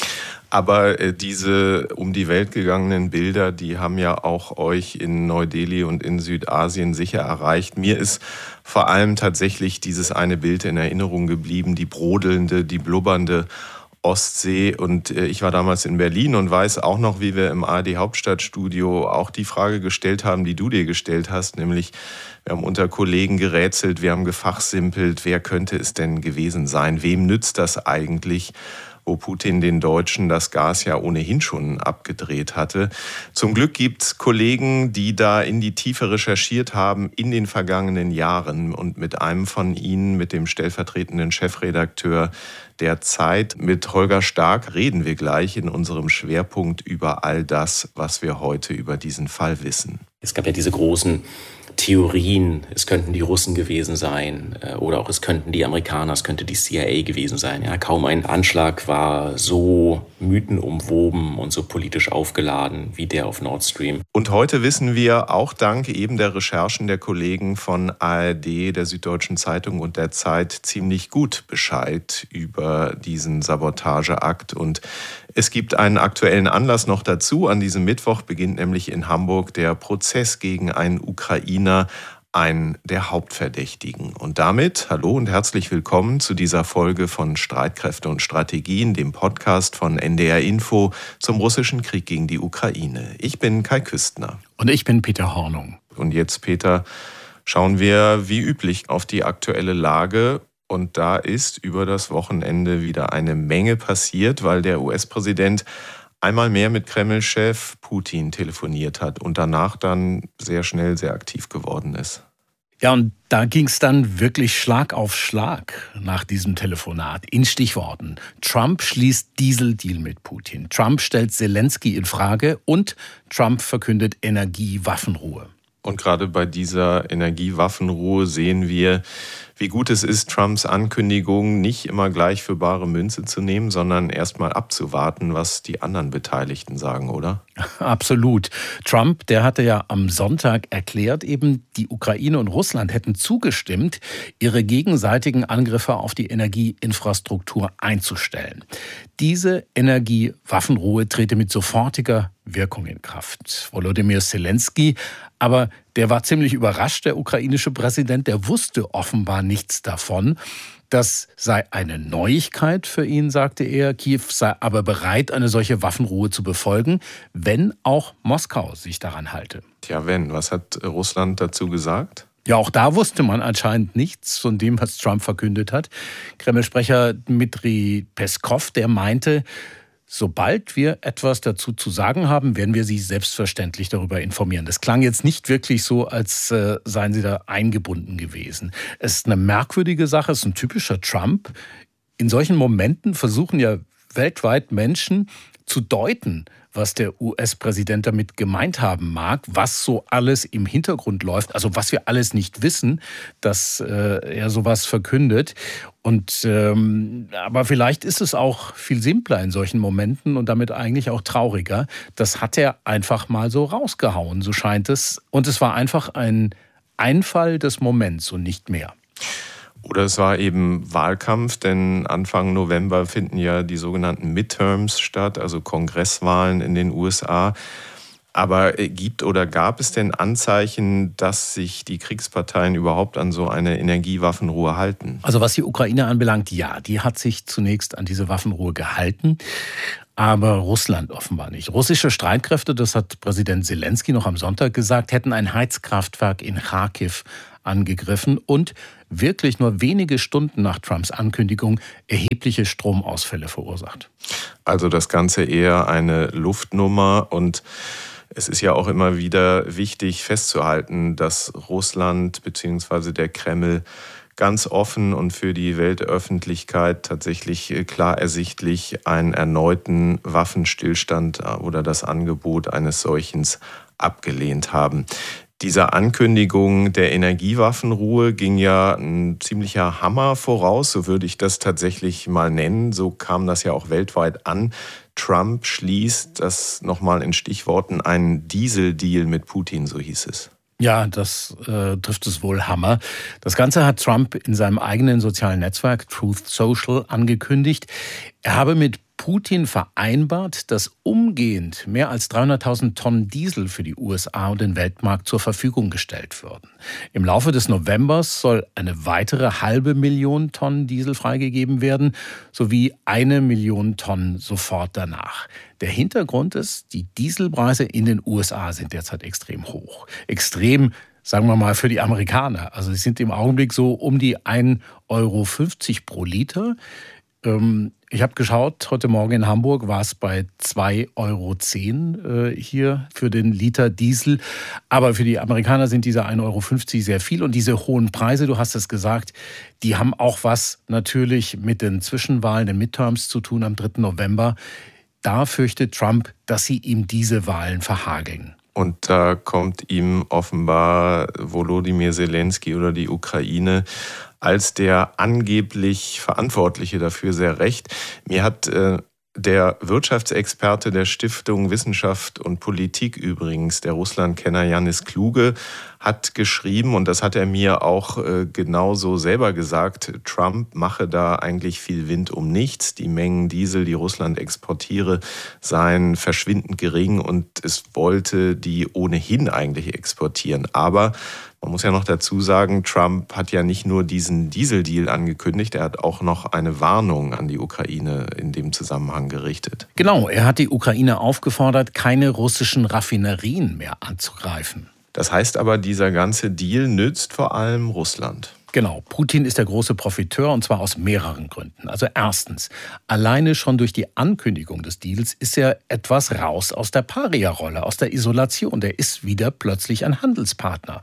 Speaker 1: Aber diese um die Welt gegangenen Bilder, die haben ja auch euch in Neu-Delhi und in Südasien sicher erreicht. Mir ist vor allem tatsächlich dieses eine Bild in Erinnerung geblieben, die brodelnde, die blubbernde Ostsee. Und ich war damals in Berlin und weiß auch noch, wie wir im ARD-Hauptstadtstudio auch die Frage gestellt haben, die du dir gestellt hast, nämlich wir haben unter Kollegen gerätselt, wir haben gefachsimpelt, wer könnte es denn gewesen sein? Wem nützt das eigentlich, wo Putin den Deutschen das Gas ja ohnehin schon abgedreht hatte. Zum Glück gibt es Kollegen, die da in die Tiefe recherchiert haben in den vergangenen Jahren. Und mit einem von ihnen, mit dem stellvertretenden Chefredakteur der Zeit, mit Holger Stark, reden wir gleich in unserem Schwerpunkt über all das, was wir heute über diesen Fall wissen.
Speaker 7: Es gab ja diese großen Theorien, es könnten die Russen gewesen sein oder auch es könnten die Amerikaner, es könnte die CIA gewesen sein. Ja, kaum ein Anschlag war so mythenumwoben und so politisch aufgeladen wie der auf Nord Stream.
Speaker 1: Und heute wissen wir auch dank eben der Recherchen der Kollegen von ARD, der Süddeutschen Zeitung und der Zeit ziemlich gut Bescheid über diesen Sabotageakt. Und es gibt einen aktuellen Anlass noch dazu. An diesem Mittwoch beginnt nämlich in Hamburg der Prozess gegen einen Ukrainer, einen der Hauptverdächtigen. Und damit hallo und herzlich willkommen zu dieser Folge von Streitkräfte und Strategien, dem Podcast von NDR Info zum russischen Krieg gegen die Ukraine. Ich bin Kai Küstner.
Speaker 5: Und ich bin Peter Hornung.
Speaker 1: Und jetzt, Peter, schauen wir wie üblich auf die aktuelle Lage. Und da ist über das Wochenende wieder eine Menge passiert, weil der US-Präsident einmal mehr mit Kreml-Chef Putin telefoniert hat und danach dann sehr schnell sehr aktiv geworden ist.
Speaker 5: Ja, und da ging es dann wirklich Schlag auf Schlag nach diesem Telefonat. In Stichworten: Trump schließt Dieseldeal mit Putin, Trump stellt Zelensky in Frage und Trump verkündet Energiewaffenruhe.
Speaker 1: Und gerade bei dieser Energiewaffenruhe sehen wir, wie gut es ist, Trumps Ankündigung nicht immer gleich für bare Münze zu nehmen, sondern erst mal abzuwarten, was die anderen Beteiligten sagen, oder?
Speaker 5: Absolut. Trump, der hatte ja am Sonntag erklärt, eben die Ukraine und Russland hätten zugestimmt, ihre gegenseitigen Angriffe auf die Energieinfrastruktur einzustellen. Diese Energiewaffenruhe trete mit sofortiger Wirkung in Kraft. Volodymyr Zelensky, aber der war ziemlich überrascht, der ukrainische Präsident, der wusste offenbar nichts davon. Das sei eine Neuigkeit für ihn, sagte er. Kiew sei aber bereit, eine solche Waffenruhe zu befolgen, wenn auch Moskau sich daran halte.
Speaker 1: Tja, wenn. Was hat Russland dazu gesagt?
Speaker 5: Ja, auch da wusste man anscheinend nichts von dem, was Trump verkündet hat. Kreml-Sprecher Dmitri Peskov, der meinte, sobald wir etwas dazu zu sagen haben, werden wir Sie selbstverständlich darüber informieren. Das klang jetzt nicht wirklich so, als seien Sie da eingebunden gewesen. Es ist eine merkwürdige Sache, es ist ein typischer Trump. In solchen Momenten versuchen ja weltweit Menschen zu deuten, was der US-Präsident damit gemeint haben mag, was so alles im Hintergrund läuft, also was wir alles nicht wissen, dass er sowas verkündet. Und aber vielleicht ist es auch viel simpler in solchen Momenten und damit eigentlich auch trauriger. Das hat er einfach mal so rausgehauen, so scheint es. Und es war einfach ein Einfall des Moments und nicht mehr.
Speaker 1: Oder es war eben Wahlkampf, denn Anfang November finden ja die sogenannten Midterms statt, also Kongresswahlen in den USA. Aber gab es denn Anzeichen, dass sich die Kriegsparteien überhaupt an so eine Energiewaffenruhe halten?
Speaker 5: Also was die Ukraine anbelangt, ja, die hat sich zunächst an diese Waffenruhe gehalten. Aber Russland offenbar nicht. Russische Streitkräfte, das hat Präsident Zelensky noch am Sonntag gesagt, hätten ein Heizkraftwerk in Charkiw angegriffen und wirklich nur wenige Stunden nach Trumps Ankündigung erhebliche Stromausfälle verursacht.
Speaker 1: Also das Ganze eher eine Luftnummer, und es ist ja auch immer wieder wichtig festzuhalten, dass Russland bzw. der Kreml ganz offen und für die Weltöffentlichkeit tatsächlich klar ersichtlich einen erneuten Waffenstillstand oder das Angebot eines solchen abgelehnt haben. Dieser Ankündigung der Energiewaffenruhe ging ja ein ziemlicher Hammer voraus, so würde ich das tatsächlich mal nennen. So kam das ja auch weltweit an. Trump schließt, das nochmal in Stichworten, einen Dieseldeal mit Putin, so hieß es.
Speaker 5: Ja, das trifft es wohl Hammer. Das Ganze hat Trump in seinem eigenen sozialen Netzwerk Truth Social angekündigt. Er habe mit Putin vereinbart, dass umgehend mehr als 300.000 Tonnen Diesel für die USA und den Weltmarkt zur Verfügung gestellt würden. Im Laufe des Novembers soll eine weitere 500.000 Tonnen Diesel freigegeben werden, sowie 1 Million Tonnen sofort danach. Der Hintergrund ist, die Dieselpreise in den USA sind derzeit extrem hoch. Extrem, sagen wir mal, für die Amerikaner. Also sie sind im Augenblick so um die 1,50 Euro pro Liter. Ich habe geschaut, heute Morgen in Hamburg war es bei 2,10 Euro hier für den Liter Diesel. Aber für die Amerikaner sind diese 1,50 Euro sehr viel. Und diese hohen Preise, du hast es gesagt, die haben auch was natürlich mit den Zwischenwahlen, den Midterms zu tun am 3. November. Da fürchtet Trump, dass sie ihm diese Wahlen verhageln.
Speaker 1: Und da kommt ihm offenbar Volodymyr Zelensky oder die Ukraine als der angeblich Verantwortliche dafür sehr recht. Mir hat der Wirtschaftsexperte der Stiftung Wissenschaft und Politik übrigens, der Russlandkenner Janis Kluge, hat geschrieben, und das hat er mir auch genauso selber gesagt, Trump mache da eigentlich viel Wind um nichts. Die Mengen Diesel, die Russland exportiere, seien verschwindend gering und es wollte die ohnehin eigentlich exportieren. Aber man muss ja noch dazu sagen, Trump hat ja nicht nur diesen Dieseldeal angekündigt, er hat auch noch eine Warnung an die Ukraine in dem Zusammenhang gerichtet.
Speaker 5: Genau, er hat die Ukraine aufgefordert, keine russischen Raffinerien mehr anzugreifen.
Speaker 1: Das heißt aber, dieser ganze Deal nützt vor allem Russland.
Speaker 5: Genau, Putin ist der große Profiteur, und zwar aus mehreren Gründen. Also erstens, alleine schon durch die Ankündigung des Deals ist er etwas raus aus der Paria-Rolle, aus der Isolation. Der ist wieder plötzlich ein Handelspartner.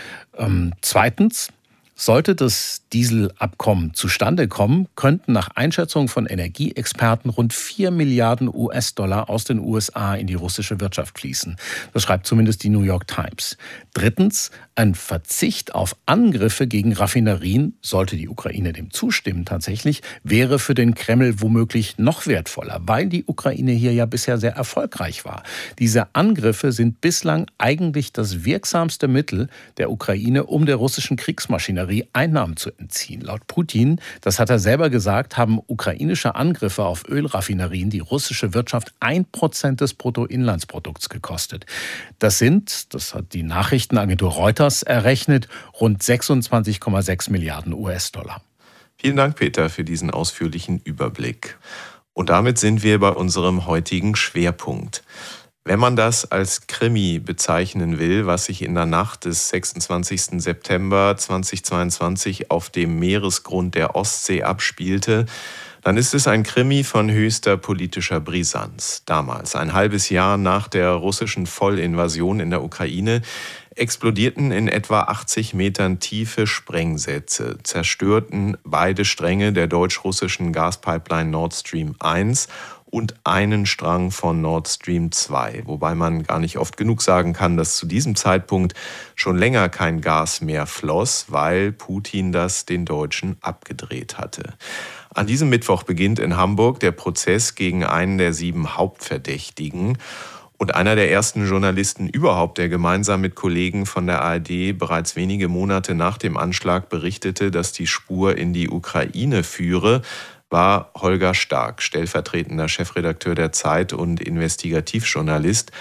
Speaker 5: Zweitens, sollte das Dieselabkommen zustande kommen, könnten nach Einschätzung von Energieexperten rund 4 Milliarden US-Dollar aus den USA in die russische Wirtschaft fließen. Das schreibt zumindest die New York Times. Drittens, ein Verzicht auf Angriffe gegen Raffinerien, sollte die Ukraine dem zustimmen tatsächlich, wäre für den Kreml womöglich noch wertvoller, weil die Ukraine hier ja bisher sehr erfolgreich war. Diese Angriffe sind bislang eigentlich das wirksamste Mittel der Ukraine, um der russischen Kriegsmaschinerie Einnahmen zu entziehen. Laut Putin, das hat er selber gesagt, haben ukrainische Angriffe auf Ölraffinerien die russische Wirtschaft 1% des Bruttoinlandsprodukts gekostet. Das hat die Nachrichtenagentur Reuters errechnet, rund 26,6 Milliarden US-Dollar.
Speaker 1: Vielen Dank, Peter, für diesen ausführlichen Überblick. Und damit sind wir bei unserem heutigen Schwerpunkt. Wenn man das als Krimi bezeichnen will, was sich in der Nacht des 26. September 2022 auf dem Meeresgrund der Ostsee abspielte, dann ist es ein Krimi von höchster politischer Brisanz. Damals, ein halbes Jahr nach der russischen Vollinvasion in der Ukraine, explodierten in etwa 80 Metern Tiefe Sprengsätze, zerstörten beide Stränge der deutsch-russischen Gaspipeline Nord Stream 1 und einen Strang von Nord Stream 2, wobei man gar nicht oft genug sagen kann, dass zu diesem Zeitpunkt schon länger kein Gas mehr floss, weil Putin das den Deutschen abgedreht hatte. An diesem Mittwoch beginnt in Hamburg der Prozess gegen einen der 7 Hauptverdächtigen. Und einer der ersten Journalisten überhaupt, der gemeinsam mit Kollegen von der ARD bereits wenige Monate nach dem Anschlag berichtete, dass die Spur in die Ukraine führe, war Holger Stark, stellvertretender Chefredakteur der Zeit und Investigativjournalist.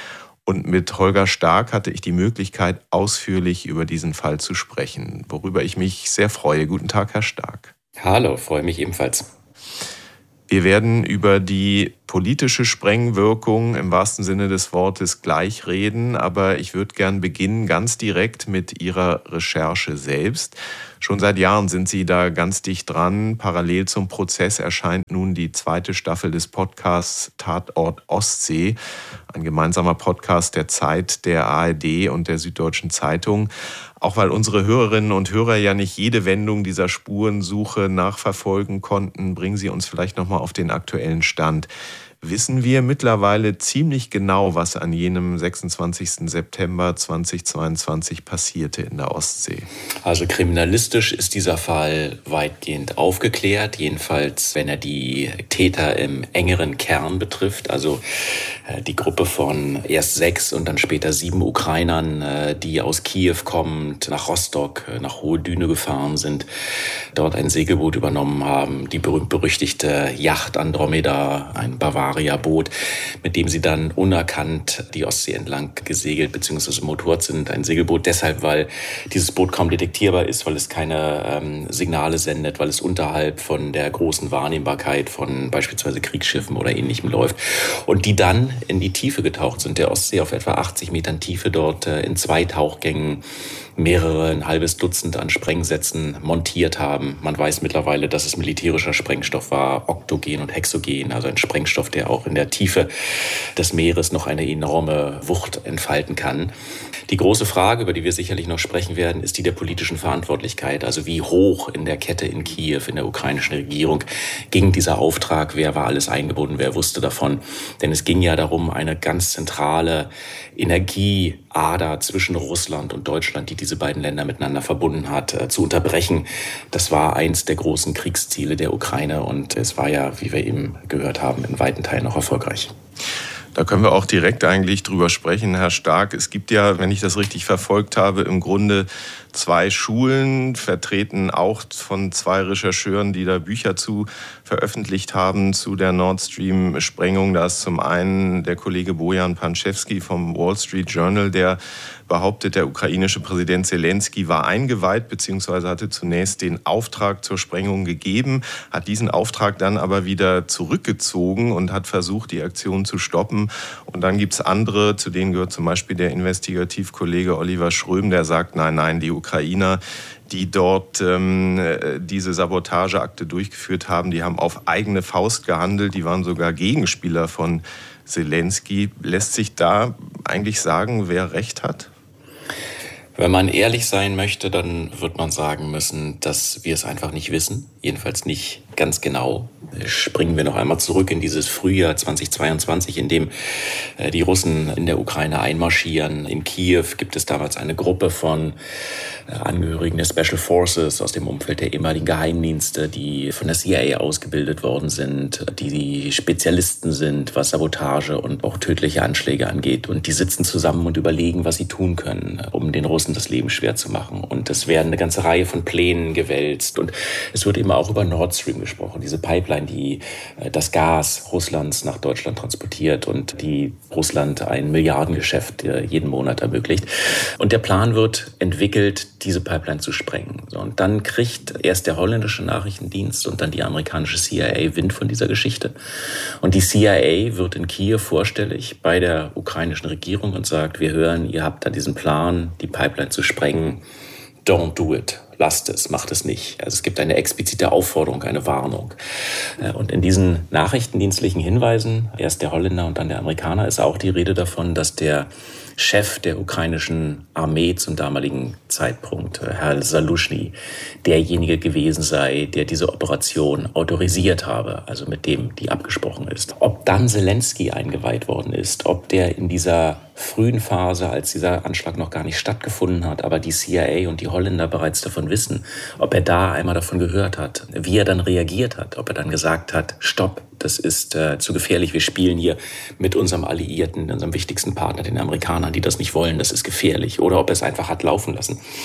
Speaker 1: Und mit Holger Stark hatte ich die Möglichkeit, ausführlich über diesen Fall zu sprechen, worüber ich mich sehr freue. Guten Tag, Herr Stark.
Speaker 7: Hallo, freue mich ebenfalls.
Speaker 1: Wir werden über die politische Sprengwirkung im wahrsten Sinne des Wortes gleich reden, aber ich würde gern beginnen ganz direkt mit Ihrer Recherche selbst. Schon seit Jahren sind Sie da ganz dicht dran. Parallel zum Prozess erscheint nun die 2. Staffel des Podcasts Tatort Ostsee, ein gemeinsamer Podcast der Zeit, der ARD und der Süddeutschen Zeitung. Auch weil unsere Hörerinnen und Hörer ja nicht jede Wendung dieser Spurensuche nachverfolgen konnten, bringen Sie uns vielleicht nochmal auf den aktuellen Stand. Wissen wir mittlerweile ziemlich genau, was an jenem 26. September 2022 passierte in der Ostsee?
Speaker 7: Also kriminalistisch ist dieser Fall weitgehend aufgeklärt, jedenfalls wenn er die Täter im engeren Kern betrifft, also die Gruppe von erst 6 und dann später 7 Ukrainern, die aus Kiew kommend nach Rostock, nach Hohe Düne gefahren sind, dort ein Segelboot übernommen haben, die berühmt-berüchtigte Yacht Andromeda, ein Bavaria-Boot, mit dem sie dann unerkannt die Ostsee entlang gesegelt bzw. motort sind. Ein Segelboot deshalb, weil dieses Boot kaum detektierbar ist, weil es keine Signale sendet, weil es unterhalb von der großen Wahrnehmbarkeit von beispielsweise Kriegsschiffen oder Ähnlichem läuft. Und die dann in die Tiefe getaucht sind, der Ostsee auf etwa 80 Metern Tiefe, dort in 2 Tauchgängen ein halbes Dutzend an Sprengsätzen montiert haben. Man weiß mittlerweile, dass es militärischer Sprengstoff war, Oktogen und Hexogen, also ein Sprengstoff, der auch in der Tiefe des Meeres noch eine enorme Wucht entfalten kann. Die große Frage, über die wir sicherlich noch sprechen werden, ist die der politischen Verantwortlichkeit. Also wie hoch in der Kette in Kiew, in der ukrainischen Regierung, ging dieser Auftrag? Wer war alles eingebunden? Wer wusste davon? Denn es ging ja darum, eine ganz zentrale Energieader zwischen Russland und Deutschland, die diese beiden Länder miteinander verbunden hat, zu unterbrechen. Das war eins der großen Kriegsziele der Ukraine und es war ja, wie wir eben gehört haben, in weiten Teilen auch erfolgreich.
Speaker 1: Da können wir auch direkt eigentlich drüber sprechen, Herr Stark. Es gibt ja, wenn ich das richtig verfolgt habe, im Grunde 2 Schulen, vertreten auch von 2 Rechercheuren, die da Bücher zu veröffentlicht haben zu der Nord Stream-Sprengung. Da ist zum einen der Kollege Bojan Panczewski vom Wall Street Journal, der behauptet, der ukrainische Präsident Zelensky war eingeweiht bzw. hatte zunächst den Auftrag zur Sprengung gegeben, hat diesen Auftrag dann aber wieder zurückgezogen und hat versucht, die Aktion zu stoppen. Und dann gibt es andere, zu denen gehört zum Beispiel der Investigativkollege Oliver Schröm, der sagt, nein, die Ukrainer, die dort diese Sabotageakte durchgeführt haben, die haben auf eigene Faust gehandelt, die waren sogar Gegenspieler von Zelensky. Lässt sich da eigentlich sagen, wer recht hat?
Speaker 7: Wenn man ehrlich sein möchte, dann wird man sagen müssen, dass wir es einfach nicht wissen. Jedenfalls nicht ganz genau. Springen wir noch einmal zurück in dieses Frühjahr 2022, in dem die Russen in der Ukraine einmarschieren. In Kiew gibt es damals eine Gruppe von Angehörigen der Special Forces aus dem Umfeld der ehemaligen Geheimdienste, die von der CIA ausgebildet worden sind, die Spezialisten sind, was Sabotage und auch tödliche Anschläge angeht. Und die sitzen zusammen und überlegen, was sie tun können, um den Russen das Leben schwer zu machen. Und es werden eine ganze Reihe von Plänen gewälzt. Und es wird immer auch über Nord Stream gesprochen, diese Pipeline, die das Gas Russlands nach Deutschland transportiert und die Russland ein Milliardengeschäft jeden Monat ermöglicht. Und der Plan wird entwickelt, diese Pipeline zu sprengen. So, und dann kriegt erst der holländische Nachrichtendienst und dann die amerikanische CIA Wind von dieser Geschichte. Und die CIA wird in Kiew vorstellig bei der ukrainischen Regierung und sagt, wir hören, ihr habt da diesen Plan, die Pipeline zu sprengen. Don't do it. Lasst es, macht es nicht. Also es gibt eine explizite Aufforderung, eine Warnung. Und in diesen nachrichtendienstlichen Hinweisen, erst der Holländer und dann der Amerikaner, ist auch die Rede davon, dass der Chef der ukrainischen Armee zum damaligen Zeitpunkt, Herr Zaluschny, derjenige gewesen sei, der diese Operation autorisiert habe, also mit dem die abgesprochen ist. Ob dann Zelensky eingeweiht worden ist, ob der in dieser frühen Phase, als dieser Anschlag noch gar nicht stattgefunden hat, aber die CIA und die Holländer bereits davon wissen, ob er da einmal davon gehört hat, wie er dann reagiert hat, ob er dann gesagt hat, stopp, das ist zu gefährlich, wir spielen hier mit unserem Alliierten, unserem wichtigsten Partner, den Amerikanern, die das nicht wollen, das ist gefährlich, oder ob er es einfach hat laufen lassen.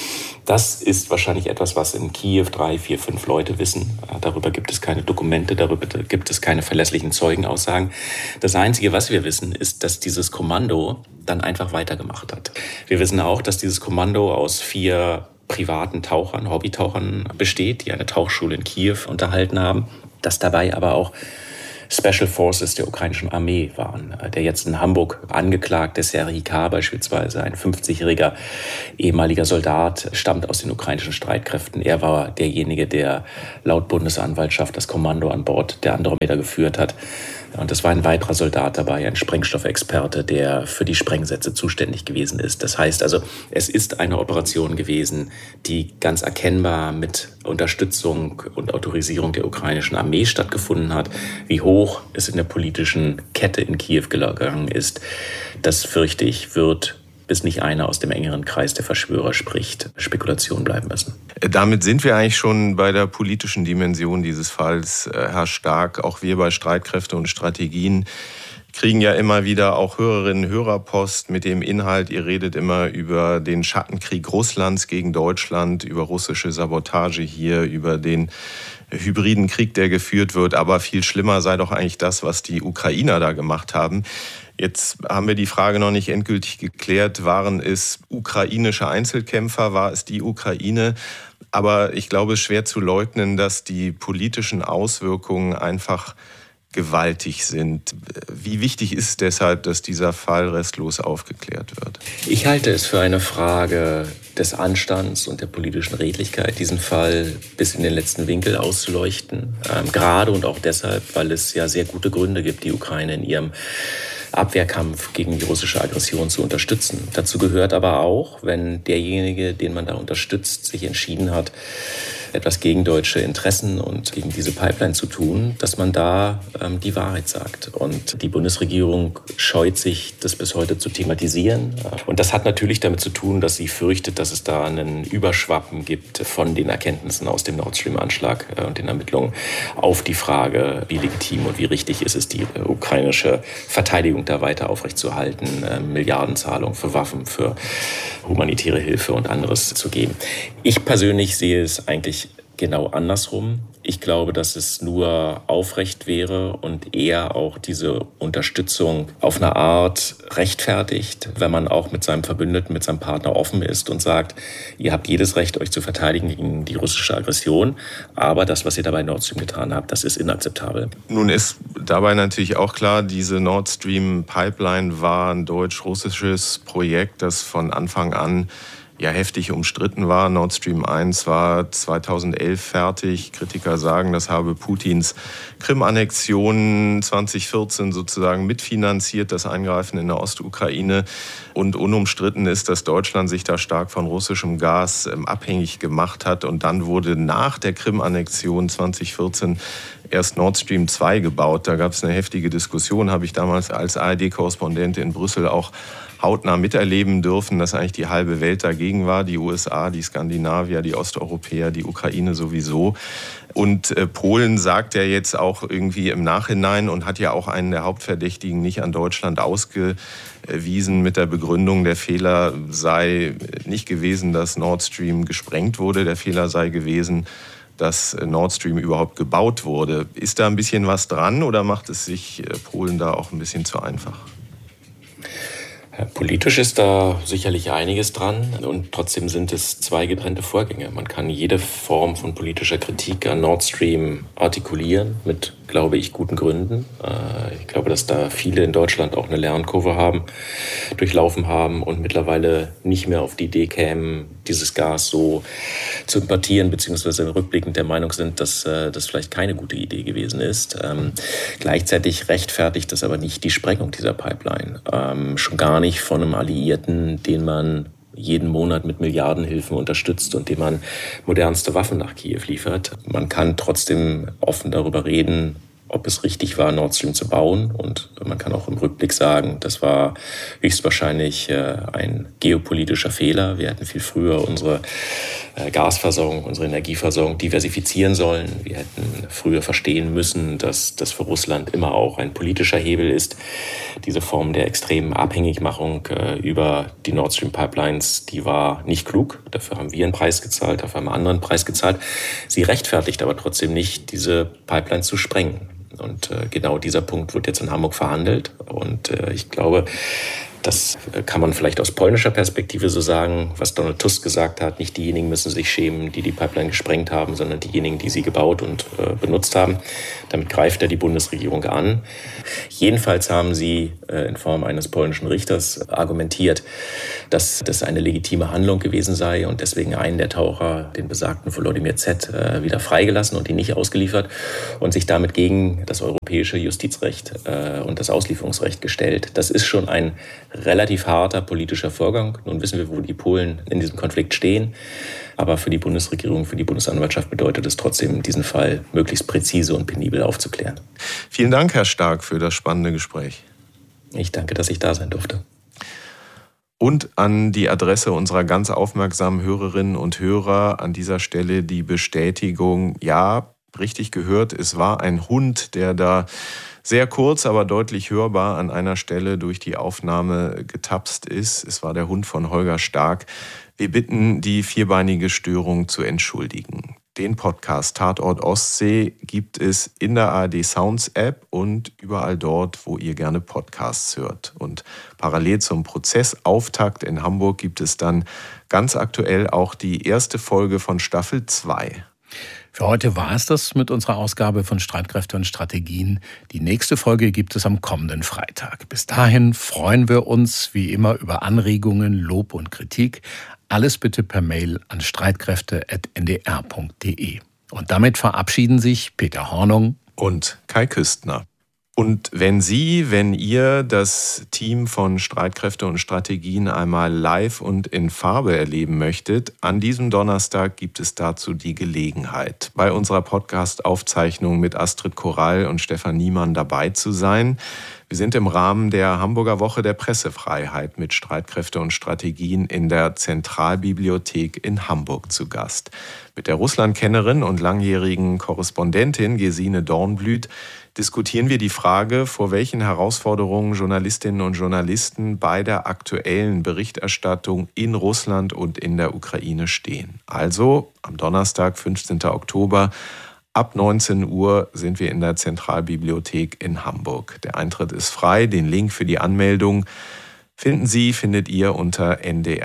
Speaker 7: Das ist wahrscheinlich etwas, was in Kiew 3, 4, 5 Leute wissen. Darüber gibt es keine Dokumente, darüber gibt es keine verlässlichen Zeugenaussagen. Das Einzige, was wir wissen, ist, dass dieses Kommando dann einfach weitergemacht hat. Wir wissen auch, dass dieses Kommando aus 4 privaten Tauchern, Hobbytauchern besteht, die eine Tauchschule in Kiew unterhalten haben, dass dabei aber auch Special Forces der ukrainischen Armee waren. Der jetzt in Hamburg angeklagte Serhij K. beispielsweise, ein 50-jähriger ehemaliger Soldat, stammt aus den ukrainischen Streitkräften. Er war derjenige, der laut Bundesanwaltschaft das Kommando an Bord der Andromeda geführt hat. Und es war ein weiterer Soldat dabei, ein Sprengstoffexperte, der für die Sprengsätze zuständig gewesen ist. Das heißt also, es ist eine Operation gewesen, die ganz erkennbar mit Unterstützung und Autorisierung der ukrainischen Armee stattgefunden hat. Wie hoch es in der politischen Kette in Kiew gegangen ist, das fürchte ich, wird, bis nicht einer aus dem engeren Kreis der Verschwörer spricht, Spekulation bleiben müssen.
Speaker 1: Damit sind wir eigentlich schon bei der politischen Dimension dieses Falls, Herr Stark. Auch wir bei Streitkräfte und Strategien kriegen ja immer wieder auch Hörerinnen und Hörerpost mit dem Inhalt, ihr redet immer über den Schattenkrieg Russlands gegen Deutschland, über russische Sabotage hier, über den hybriden Krieg, der geführt wird. Aber viel schlimmer sei doch eigentlich das, was die Ukrainer da gemacht haben. Jetzt haben wir die Frage noch nicht endgültig geklärt. Waren es ukrainische Einzelkämpfer? War es die Ukraine? Aber ich glaube, es ist schwer zu leugnen, dass die politischen Auswirkungen einfach gewaltig sind. Wie wichtig ist es deshalb, dass dieser Fall restlos aufgeklärt wird?
Speaker 7: Ich halte es für eine Frage des Anstands und der politischen Redlichkeit, diesen Fall bis in den letzten Winkel auszuleuchten. Gerade und auch deshalb, weil es ja sehr gute Gründe gibt, die Ukraine in ihrem Abwehrkampf gegen die russische Aggression zu unterstützen. Dazu gehört aber auch, wenn derjenige, den man da unterstützt, sich entschieden hat, etwas gegen deutsche Interessen und gegen diese Pipeline zu tun, dass man da die Wahrheit sagt. Und die Bundesregierung scheut sich, das bis heute zu thematisieren. Und das hat natürlich damit zu tun, dass sie fürchtet, dass es da einen Überschwappen gibt von den Erkenntnissen aus dem Nord Stream-Anschlag und den Ermittlungen auf die Frage, wie legitim und wie richtig ist es, die ukrainische Verteidigung da weiter aufrechtzuerhalten, Milliardenzahlungen für Waffen, für humanitäre Hilfe und anderes zu geben. Ich persönlich sehe es eigentlich genau andersrum. Ich glaube, dass es nur aufrecht wäre und eher auch diese Unterstützung auf eine Art rechtfertigt, wenn man auch mit seinem Verbündeten, mit seinem Partner offen ist und sagt, ihr habt jedes Recht, euch zu verteidigen gegen die russische Aggression, aber das, was ihr dabei Nord Stream getan habt, das ist inakzeptabel.
Speaker 1: Nun ist dabei natürlich auch klar, diese Nord Stream Pipeline war ein deutsch-russisches Projekt, das von Anfang an ja heftig umstritten war. Nord Stream 1 war 2011 fertig. Kritiker sagen, das habe Putins Krim-Annexion 2014 sozusagen mitfinanziert, das Eingreifen in der Ostukraine. Und unumstritten ist, dass Deutschland sich da stark von russischem Gas abhängig gemacht hat. Und dann wurde nach der Krim-Annexion 2014 erst Nord Stream 2 gebaut. Da gab es eine heftige Diskussion, habe ich damals als ARD-Korrespondent in Brüssel auch hautnah miterleben dürfen, dass eigentlich die halbe Welt dagegen war. Die USA, die Skandinavier, die Osteuropäer, die Ukraine sowieso. Und Polen sagt ja jetzt auch irgendwie im Nachhinein und hat ja auch einen der Hauptverdächtigen nicht an Deutschland ausgewiesen mit der Begründung, der Fehler sei nicht gewesen, dass Nord Stream gesprengt wurde. Der Fehler sei gewesen, dass Nord Stream überhaupt gebaut wurde. Ist da ein bisschen was dran oder macht es sich Polen da auch ein bisschen zu einfach?
Speaker 7: Politisch ist da sicherlich einiges dran und trotzdem sind es zwei getrennte Vorgänge. Man kann jede Form von politischer Kritik an Nord Stream artikulieren mit, glaube ich, guten Gründen. Ich glaube, dass da viele in Deutschland auch eine Lernkurve durchlaufen haben und mittlerweile nicht mehr auf die Idee kämen, dieses Gas so zu importieren, beziehungsweise rückblickend der Meinung sind, dass das vielleicht keine gute Idee gewesen ist. Gleichzeitig rechtfertigt das aber nicht die Sprengung dieser Pipeline. Schon gar nicht von einem Alliierten, den man jeden Monat mit Milliardenhilfen unterstützt und dem man modernste Waffen nach Kiew liefert. Man kann trotzdem offen darüber reden, ob es richtig war, Nord Stream zu bauen. Und man kann auch im Rückblick sagen, das war höchstwahrscheinlich ein geopolitischer Fehler. Wir hätten viel früher unsere Gasversorgung, unsere Energieversorgung diversifizieren sollen. Wir hätten früher verstehen müssen, dass das für Russland immer auch ein politischer Hebel ist. Diese Form der extremen Abhängigmachung über die Nord Stream Pipelines, die war nicht klug. Dafür haben wir einen Preis gezahlt, dafür haben wir einen anderen Preis gezahlt. Sie rechtfertigt aber trotzdem nicht, diese Pipelines zu sprengen. Und genau dieser Punkt wird jetzt in Hamburg verhandelt. Und ich glaube, das kann man vielleicht aus polnischer Perspektive so sagen, was Donald Tusk gesagt hat. Nicht diejenigen müssen sich schämen, die die Pipeline gesprengt haben, sondern diejenigen, die sie gebaut und benutzt haben. Damit greift er die Bundesregierung an. Jedenfalls haben sie in Form eines polnischen Richters argumentiert, dass das eine legitime Handlung gewesen sei und deswegen einen der Taucher, den besagten Volodymyr Z., wieder freigelassen und ihn nicht ausgeliefert und sich damit gegen das europäische Justizrecht und das Auslieferungsrecht gestellt. Das ist schon ein relativ harter politischer Vorgang. Nun wissen wir, wo die Polen in diesem Konflikt stehen. Aber für die Bundesregierung, für die Bundesanwaltschaft bedeutet es trotzdem, diesen Fall möglichst präzise und penibel aufzuklären.
Speaker 1: Vielen Dank, Herr Stark, für das spannende Gespräch.
Speaker 7: Ich danke, dass ich da sein durfte.
Speaker 1: Und an die Adresse unserer ganz aufmerksamen Hörerinnen und Hörer an dieser Stelle die Bestätigung, ja, richtig gehört, es war ein Hund, der da sehr kurz, aber deutlich hörbar an einer Stelle durch die Aufnahme getapst ist. Es war der Hund von Holger Stark. Wir bitten, die vierbeinige Störung zu entschuldigen. Den Podcast Tatort Ostsee gibt es in der ARD Sounds App und überall dort, wo ihr gerne Podcasts hört. Und parallel zum Prozessauftakt in Hamburg gibt es dann ganz aktuell auch die erste Folge von Staffel 2.
Speaker 5: Für heute war es das mit unserer Ausgabe von Streitkräfte und Strategien. Die nächste Folge gibt es am kommenden Freitag. Bis dahin freuen wir uns wie immer über Anregungen, Lob und Kritik. Alles bitte per Mail an streitkräfte@ndr.de. Und damit verabschieden sich Peter Hornung
Speaker 1: und Kai Küstner. Und wenn ihr das Team von Streitkräfte und Strategien einmal live und in Farbe erleben möchtet, an diesem Donnerstag gibt es dazu die Gelegenheit, bei unserer Podcast-Aufzeichnung mit Astrid Korall und Stefan Niemann dabei zu sein. Wir sind im Rahmen der Hamburger Woche der Pressefreiheit mit Streitkräfte und Strategien in der Zentralbibliothek in Hamburg zu Gast. Mit der Russlandkennerin und langjährigen Korrespondentin Gesine Dornblüt diskutieren wir die Frage, vor welchen Herausforderungen Journalistinnen und Journalisten bei der aktuellen Berichterstattung in Russland und in der Ukraine stehen. Also am Donnerstag, 15. Oktober, ab 19 Uhr sind wir in der Zentralbibliothek in Hamburg. Der Eintritt ist frei. Den Link für die Anmeldung findet ihr unter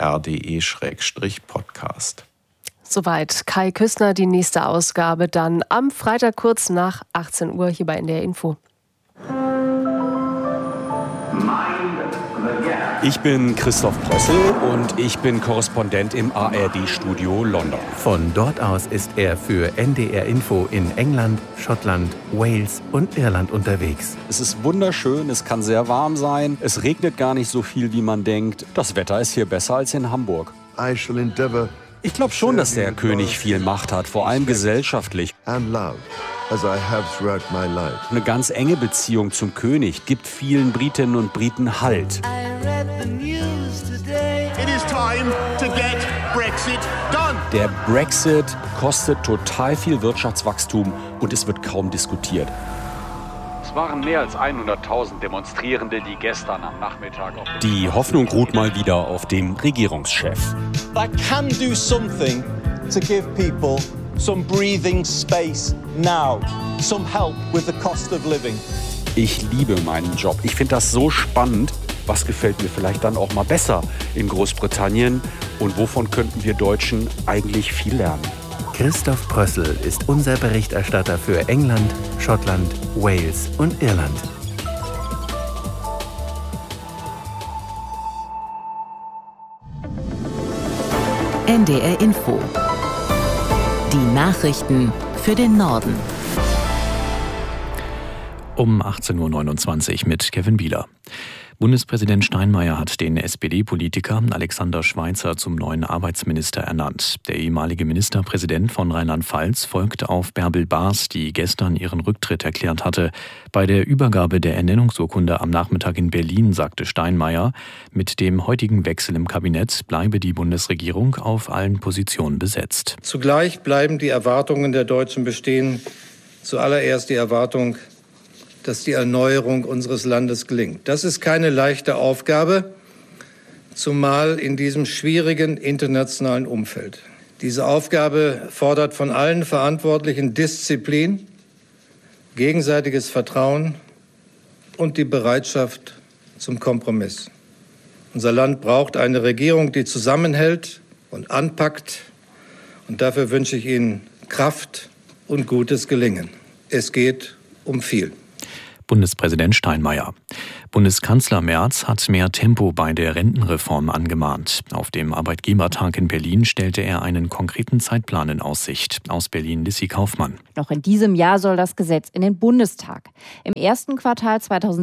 Speaker 1: ndr.de/podcast.
Speaker 6: Soweit Kai Küstner, die nächste Ausgabe dann am Freitag kurz nach 18 Uhr hier bei NDR Info.
Speaker 10: Ich bin Christoph Prössel und ich bin Korrespondent im ARD-Studio London.
Speaker 23: Von dort aus ist er für NDR Info in England, Schottland, Wales und Irland unterwegs.
Speaker 10: Es ist wunderschön, es kann sehr warm sein, es regnet gar nicht so viel, wie man denkt. Das Wetter ist hier besser als in Hamburg. Ich glaube schon, dass der König viel Macht hat, vor allem gesellschaftlich. Eine ganz enge Beziehung zum König gibt vielen Britinnen und Briten Halt. Der Brexit kostet total viel Wirtschaftswachstum und es wird kaum diskutiert.
Speaker 11: Es waren mehr als 100.000 Demonstrierende, die gestern am Nachmittag...
Speaker 10: Die Hoffnung ruht mal wieder auf dem Regierungschef.
Speaker 12: I can do something to give people some breathing space now, some help with the cost of living.
Speaker 10: Ich liebe meinen Job. Ich finde das so spannend. Was gefällt mir vielleicht dann auch mal besser in Großbritannien? Und wovon könnten wir Deutschen eigentlich viel lernen?
Speaker 23: Christoph Prössel ist unser Berichterstatter für England, Schottland, Wales und Irland.
Speaker 8: NDR Info. Die Nachrichten für den Norden.
Speaker 23: Um 18.29 Uhr mit Kevin Bieler. Bundespräsident Steinmeier hat den SPD-Politiker Alexander Schweitzer zum neuen Arbeitsminister ernannt. Der ehemalige Ministerpräsident von Rheinland-Pfalz folgt auf Bärbel Baas, die gestern ihren Rücktritt erklärt hatte. Bei der Übergabe der Ernennungsurkunde am Nachmittag in Berlin sagte Steinmeier, mit dem heutigen Wechsel im Kabinett bleibe die Bundesregierung auf allen Positionen besetzt.
Speaker 9: Zugleich bleiben die Erwartungen der Deutschen bestehen. Zuallererst die Erwartung, dass die Erneuerung unseres Landes gelingt. Das ist keine leichte Aufgabe, zumal in diesem schwierigen internationalen Umfeld. Diese Aufgabe fordert von allen Verantwortlichen Disziplin, gegenseitiges Vertrauen und die Bereitschaft zum Kompromiss. Unser Land braucht eine Regierung, die zusammenhält und anpackt. Und dafür wünsche ich Ihnen Kraft und gutes Gelingen. Es geht um viel.
Speaker 23: Bundespräsident Steinmeier. Bundeskanzler Merz hat mehr Tempo bei der Rentenreform angemahnt. Auf dem Arbeitgebertag in Berlin stellte er einen konkreten Zeitplan in Aussicht. Aus Berlin Lissy Kaufmann.
Speaker 13: Noch in diesem Jahr soll das Gesetz in den Bundestag. Im ersten Quartal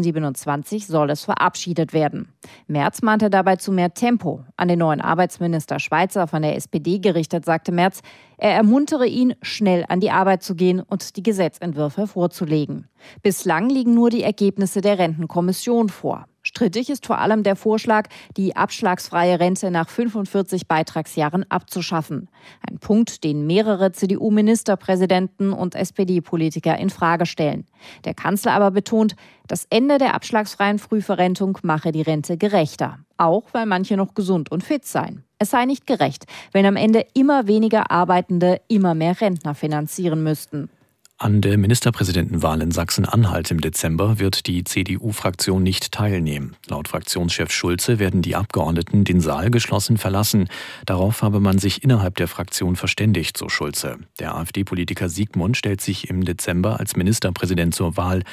Speaker 13: 2027 soll es verabschiedet werden. Merz mahnte dabei zu mehr Tempo. An den neuen Arbeitsminister Schweitzer von der SPD gerichtet, sagte Merz, er ermuntere ihn, schnell an die Arbeit zu gehen und die Gesetzentwürfe vorzulegen. Bislang liegen nur die Ergebnisse der Rentenkommission vor. Strittig ist vor allem der Vorschlag, die abschlagsfreie Rente nach 45 Beitragsjahren abzuschaffen. Ein Punkt, den mehrere CDU-Ministerpräsidenten und SPD-Politiker in Frage stellen. Der Kanzler aber betont, das Ende der abschlagsfreien Frühverrentung mache die Rente gerechter. Auch weil manche noch gesund und fit seien. Es sei nicht gerecht, wenn am Ende immer weniger Arbeitende immer mehr Rentner finanzieren müssten.
Speaker 23: An der Ministerpräsidentenwahl in Sachsen-Anhalt im Dezember wird die CDU-Fraktion nicht teilnehmen. Laut Fraktionschef Schulze werden die Abgeordneten den Saal geschlossen verlassen. Darauf habe man sich innerhalb der Fraktion verständigt, so Schulze. Der AfD-Politiker Siegmund stellt sich im Dezember als Ministerpräsident zur Wahl.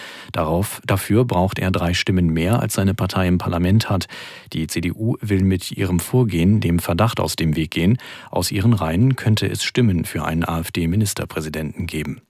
Speaker 23: Dafür braucht er 3 Stimmen mehr, als seine Partei im Parlament hat. Die CDU will mit ihrem Vorgehen dem Verdacht aus dem Weg gehen. Aus ihren Reihen könnte es Stimmen für einen AfD-Ministerpräsidenten geben.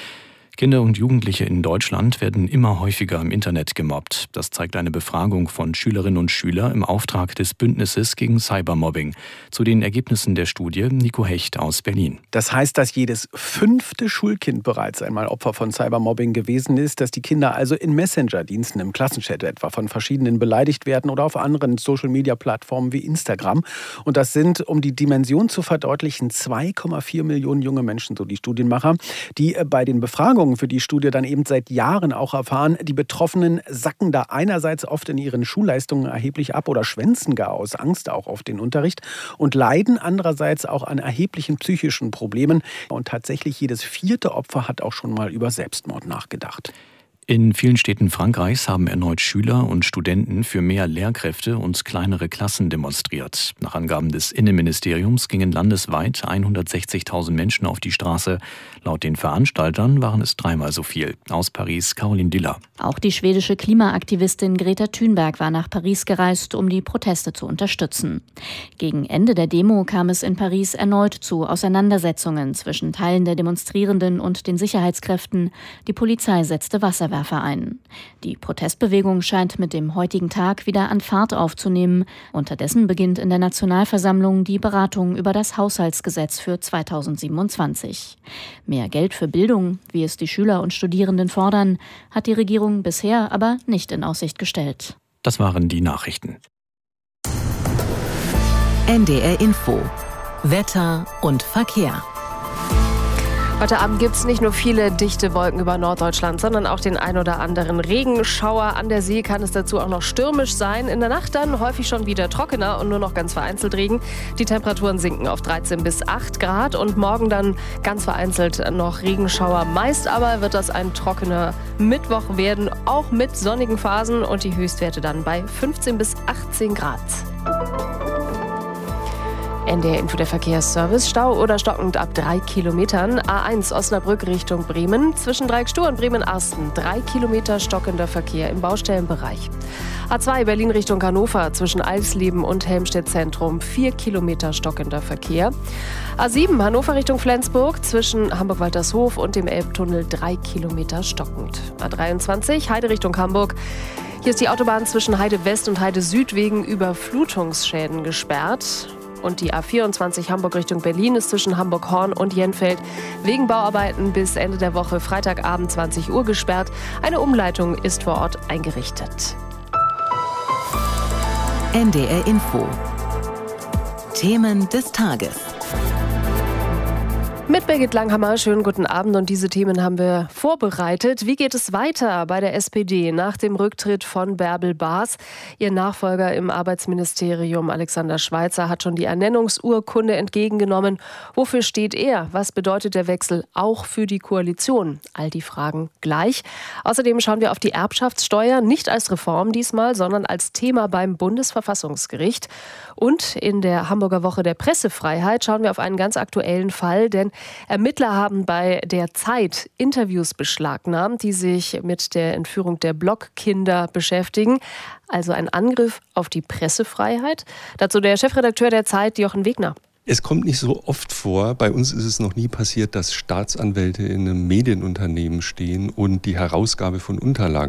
Speaker 23: Kinder und Jugendliche in Deutschland werden immer häufiger im Internet gemobbt. Das zeigt eine Befragung von Schülerinnen und Schülern im Auftrag des Bündnisses gegen Cybermobbing. Zu den Ergebnissen der Studie Nico Hecht aus Berlin.
Speaker 14: Das heißt, dass jedes 5. Schulkind bereits einmal Opfer von Cybermobbing gewesen ist, dass die Kinder also in Messenger-Diensten, im Klassenchat etwa von verschiedenen beleidigt werden oder auf anderen Social-Media-Plattformen wie Instagram. Und das sind, um die Dimension zu verdeutlichen, 2,4 Millionen junge Menschen, so die Studienmacher, die bei den Befragungen für die Studie dann eben seit Jahren auch erfahren, die Betroffenen sacken da einerseits oft in ihren Schulleistungen erheblich ab oder schwänzen gar aus Angst auch auf den Unterricht und leiden andererseits auch an erheblichen psychischen Problemen. Und tatsächlich jedes 4. Opfer hat auch schon mal über Selbstmord nachgedacht.
Speaker 23: In vielen Städten Frankreichs haben erneut Schüler und Studenten für mehr Lehrkräfte und kleinere Klassen demonstriert. Nach Angaben des Innenministeriums gingen landesweit 160.000 Menschen auf die Straße. Laut den Veranstaltern waren es 3-mal so viel. Aus Paris Caroline Diller.
Speaker 17: Auch die schwedische Klimaaktivistin Greta Thunberg war nach Paris gereist, um die Proteste zu unterstützen. Gegen Ende der Demo kam es in Paris erneut zu Auseinandersetzungen zwischen Teilen der Demonstrierenden und den Sicherheitskräften. Die Polizei setzte Wasserwerfer ein. Die Protestbewegung scheint mit dem heutigen Tag wieder an Fahrt aufzunehmen. Unterdessen beginnt in der Nationalversammlung die Beratung über das Haushaltsgesetz für 2027. Mehr Geld für Bildung, wie es die Schüler und Studierenden fordern, hat die Regierung bisher aber nicht in Aussicht gestellt.
Speaker 23: Das waren die Nachrichten.
Speaker 8: NDR Info. Wetter und Verkehr.
Speaker 6: Heute Abend gibt es nicht nur viele dichte Wolken über Norddeutschland, sondern auch den ein oder anderen Regenschauer. An der See kann es dazu auch noch stürmisch sein. In der Nacht dann häufig schon wieder trockener und nur noch ganz vereinzelt Regen. Die Temperaturen sinken auf 13 bis 8 Grad und morgen dann ganz vereinzelt noch Regenschauer. Meist aber wird das ein trockener Mittwoch werden, auch mit sonnigen Phasen und die Höchstwerte dann bei 15 bis 18 Grad. NDR Info, der Verkehrsservice. Stau oder stockend ab 3 Kilometern. A1 Osnabrück Richtung Bremen. Zwischen Dreieckstuhl und Bremen-Arsten 3 Kilometer stockender Verkehr im Baustellenbereich. A2 Berlin Richtung Hannover. Zwischen Eisleben und Helmstedt Zentrum 4 Kilometer stockender Verkehr. A7 Hannover Richtung Flensburg. Zwischen Hamburg-Waltershof und dem Elbtunnel 3 Kilometer stockend. A23 Heide Richtung Hamburg. Hier ist die Autobahn zwischen Heide West und Heide Süd wegen Überflutungsschäden gesperrt. Und die A24 Hamburg Richtung Berlin ist zwischen Hamburg-Horn und Jenfeld wegen Bauarbeiten bis Ende der Woche Freitagabend 20 Uhr gesperrt. Eine Umleitung ist vor Ort eingerichtet.
Speaker 8: NDR Info. Themen des Tages.
Speaker 6: Mit Birgit Langhammer, schönen guten Abend und diese Themen haben wir vorbereitet. Wie geht es weiter bei der SPD nach dem Rücktritt von Bärbel Baas? Ihr Nachfolger im Arbeitsministerium, Alexander Schweitzer, hat schon die Ernennungsurkunde entgegengenommen. Wofür steht er? Was bedeutet der Wechsel auch für die Koalition? All die Fragen gleich. Außerdem schauen wir auf die Erbschaftssteuer, nicht als Reform diesmal, sondern als Thema beim Bundesverfassungsgericht. Und in der Hamburger Woche der Pressefreiheit schauen wir auf einen ganz aktuellen Fall, denn Ermittler haben bei der Zeit Interviews beschlagnahmt, die sich mit der Entführung der Blockkinder beschäftigen. Also ein Angriff auf die Pressefreiheit. Dazu der Chefredakteur der Zeit, Jochen Wegner.
Speaker 15: Es kommt nicht so oft vor, bei uns ist es noch nie passiert, dass Staatsanwälte in einem Medienunternehmen stehen und die Herausgabe von Unterlagen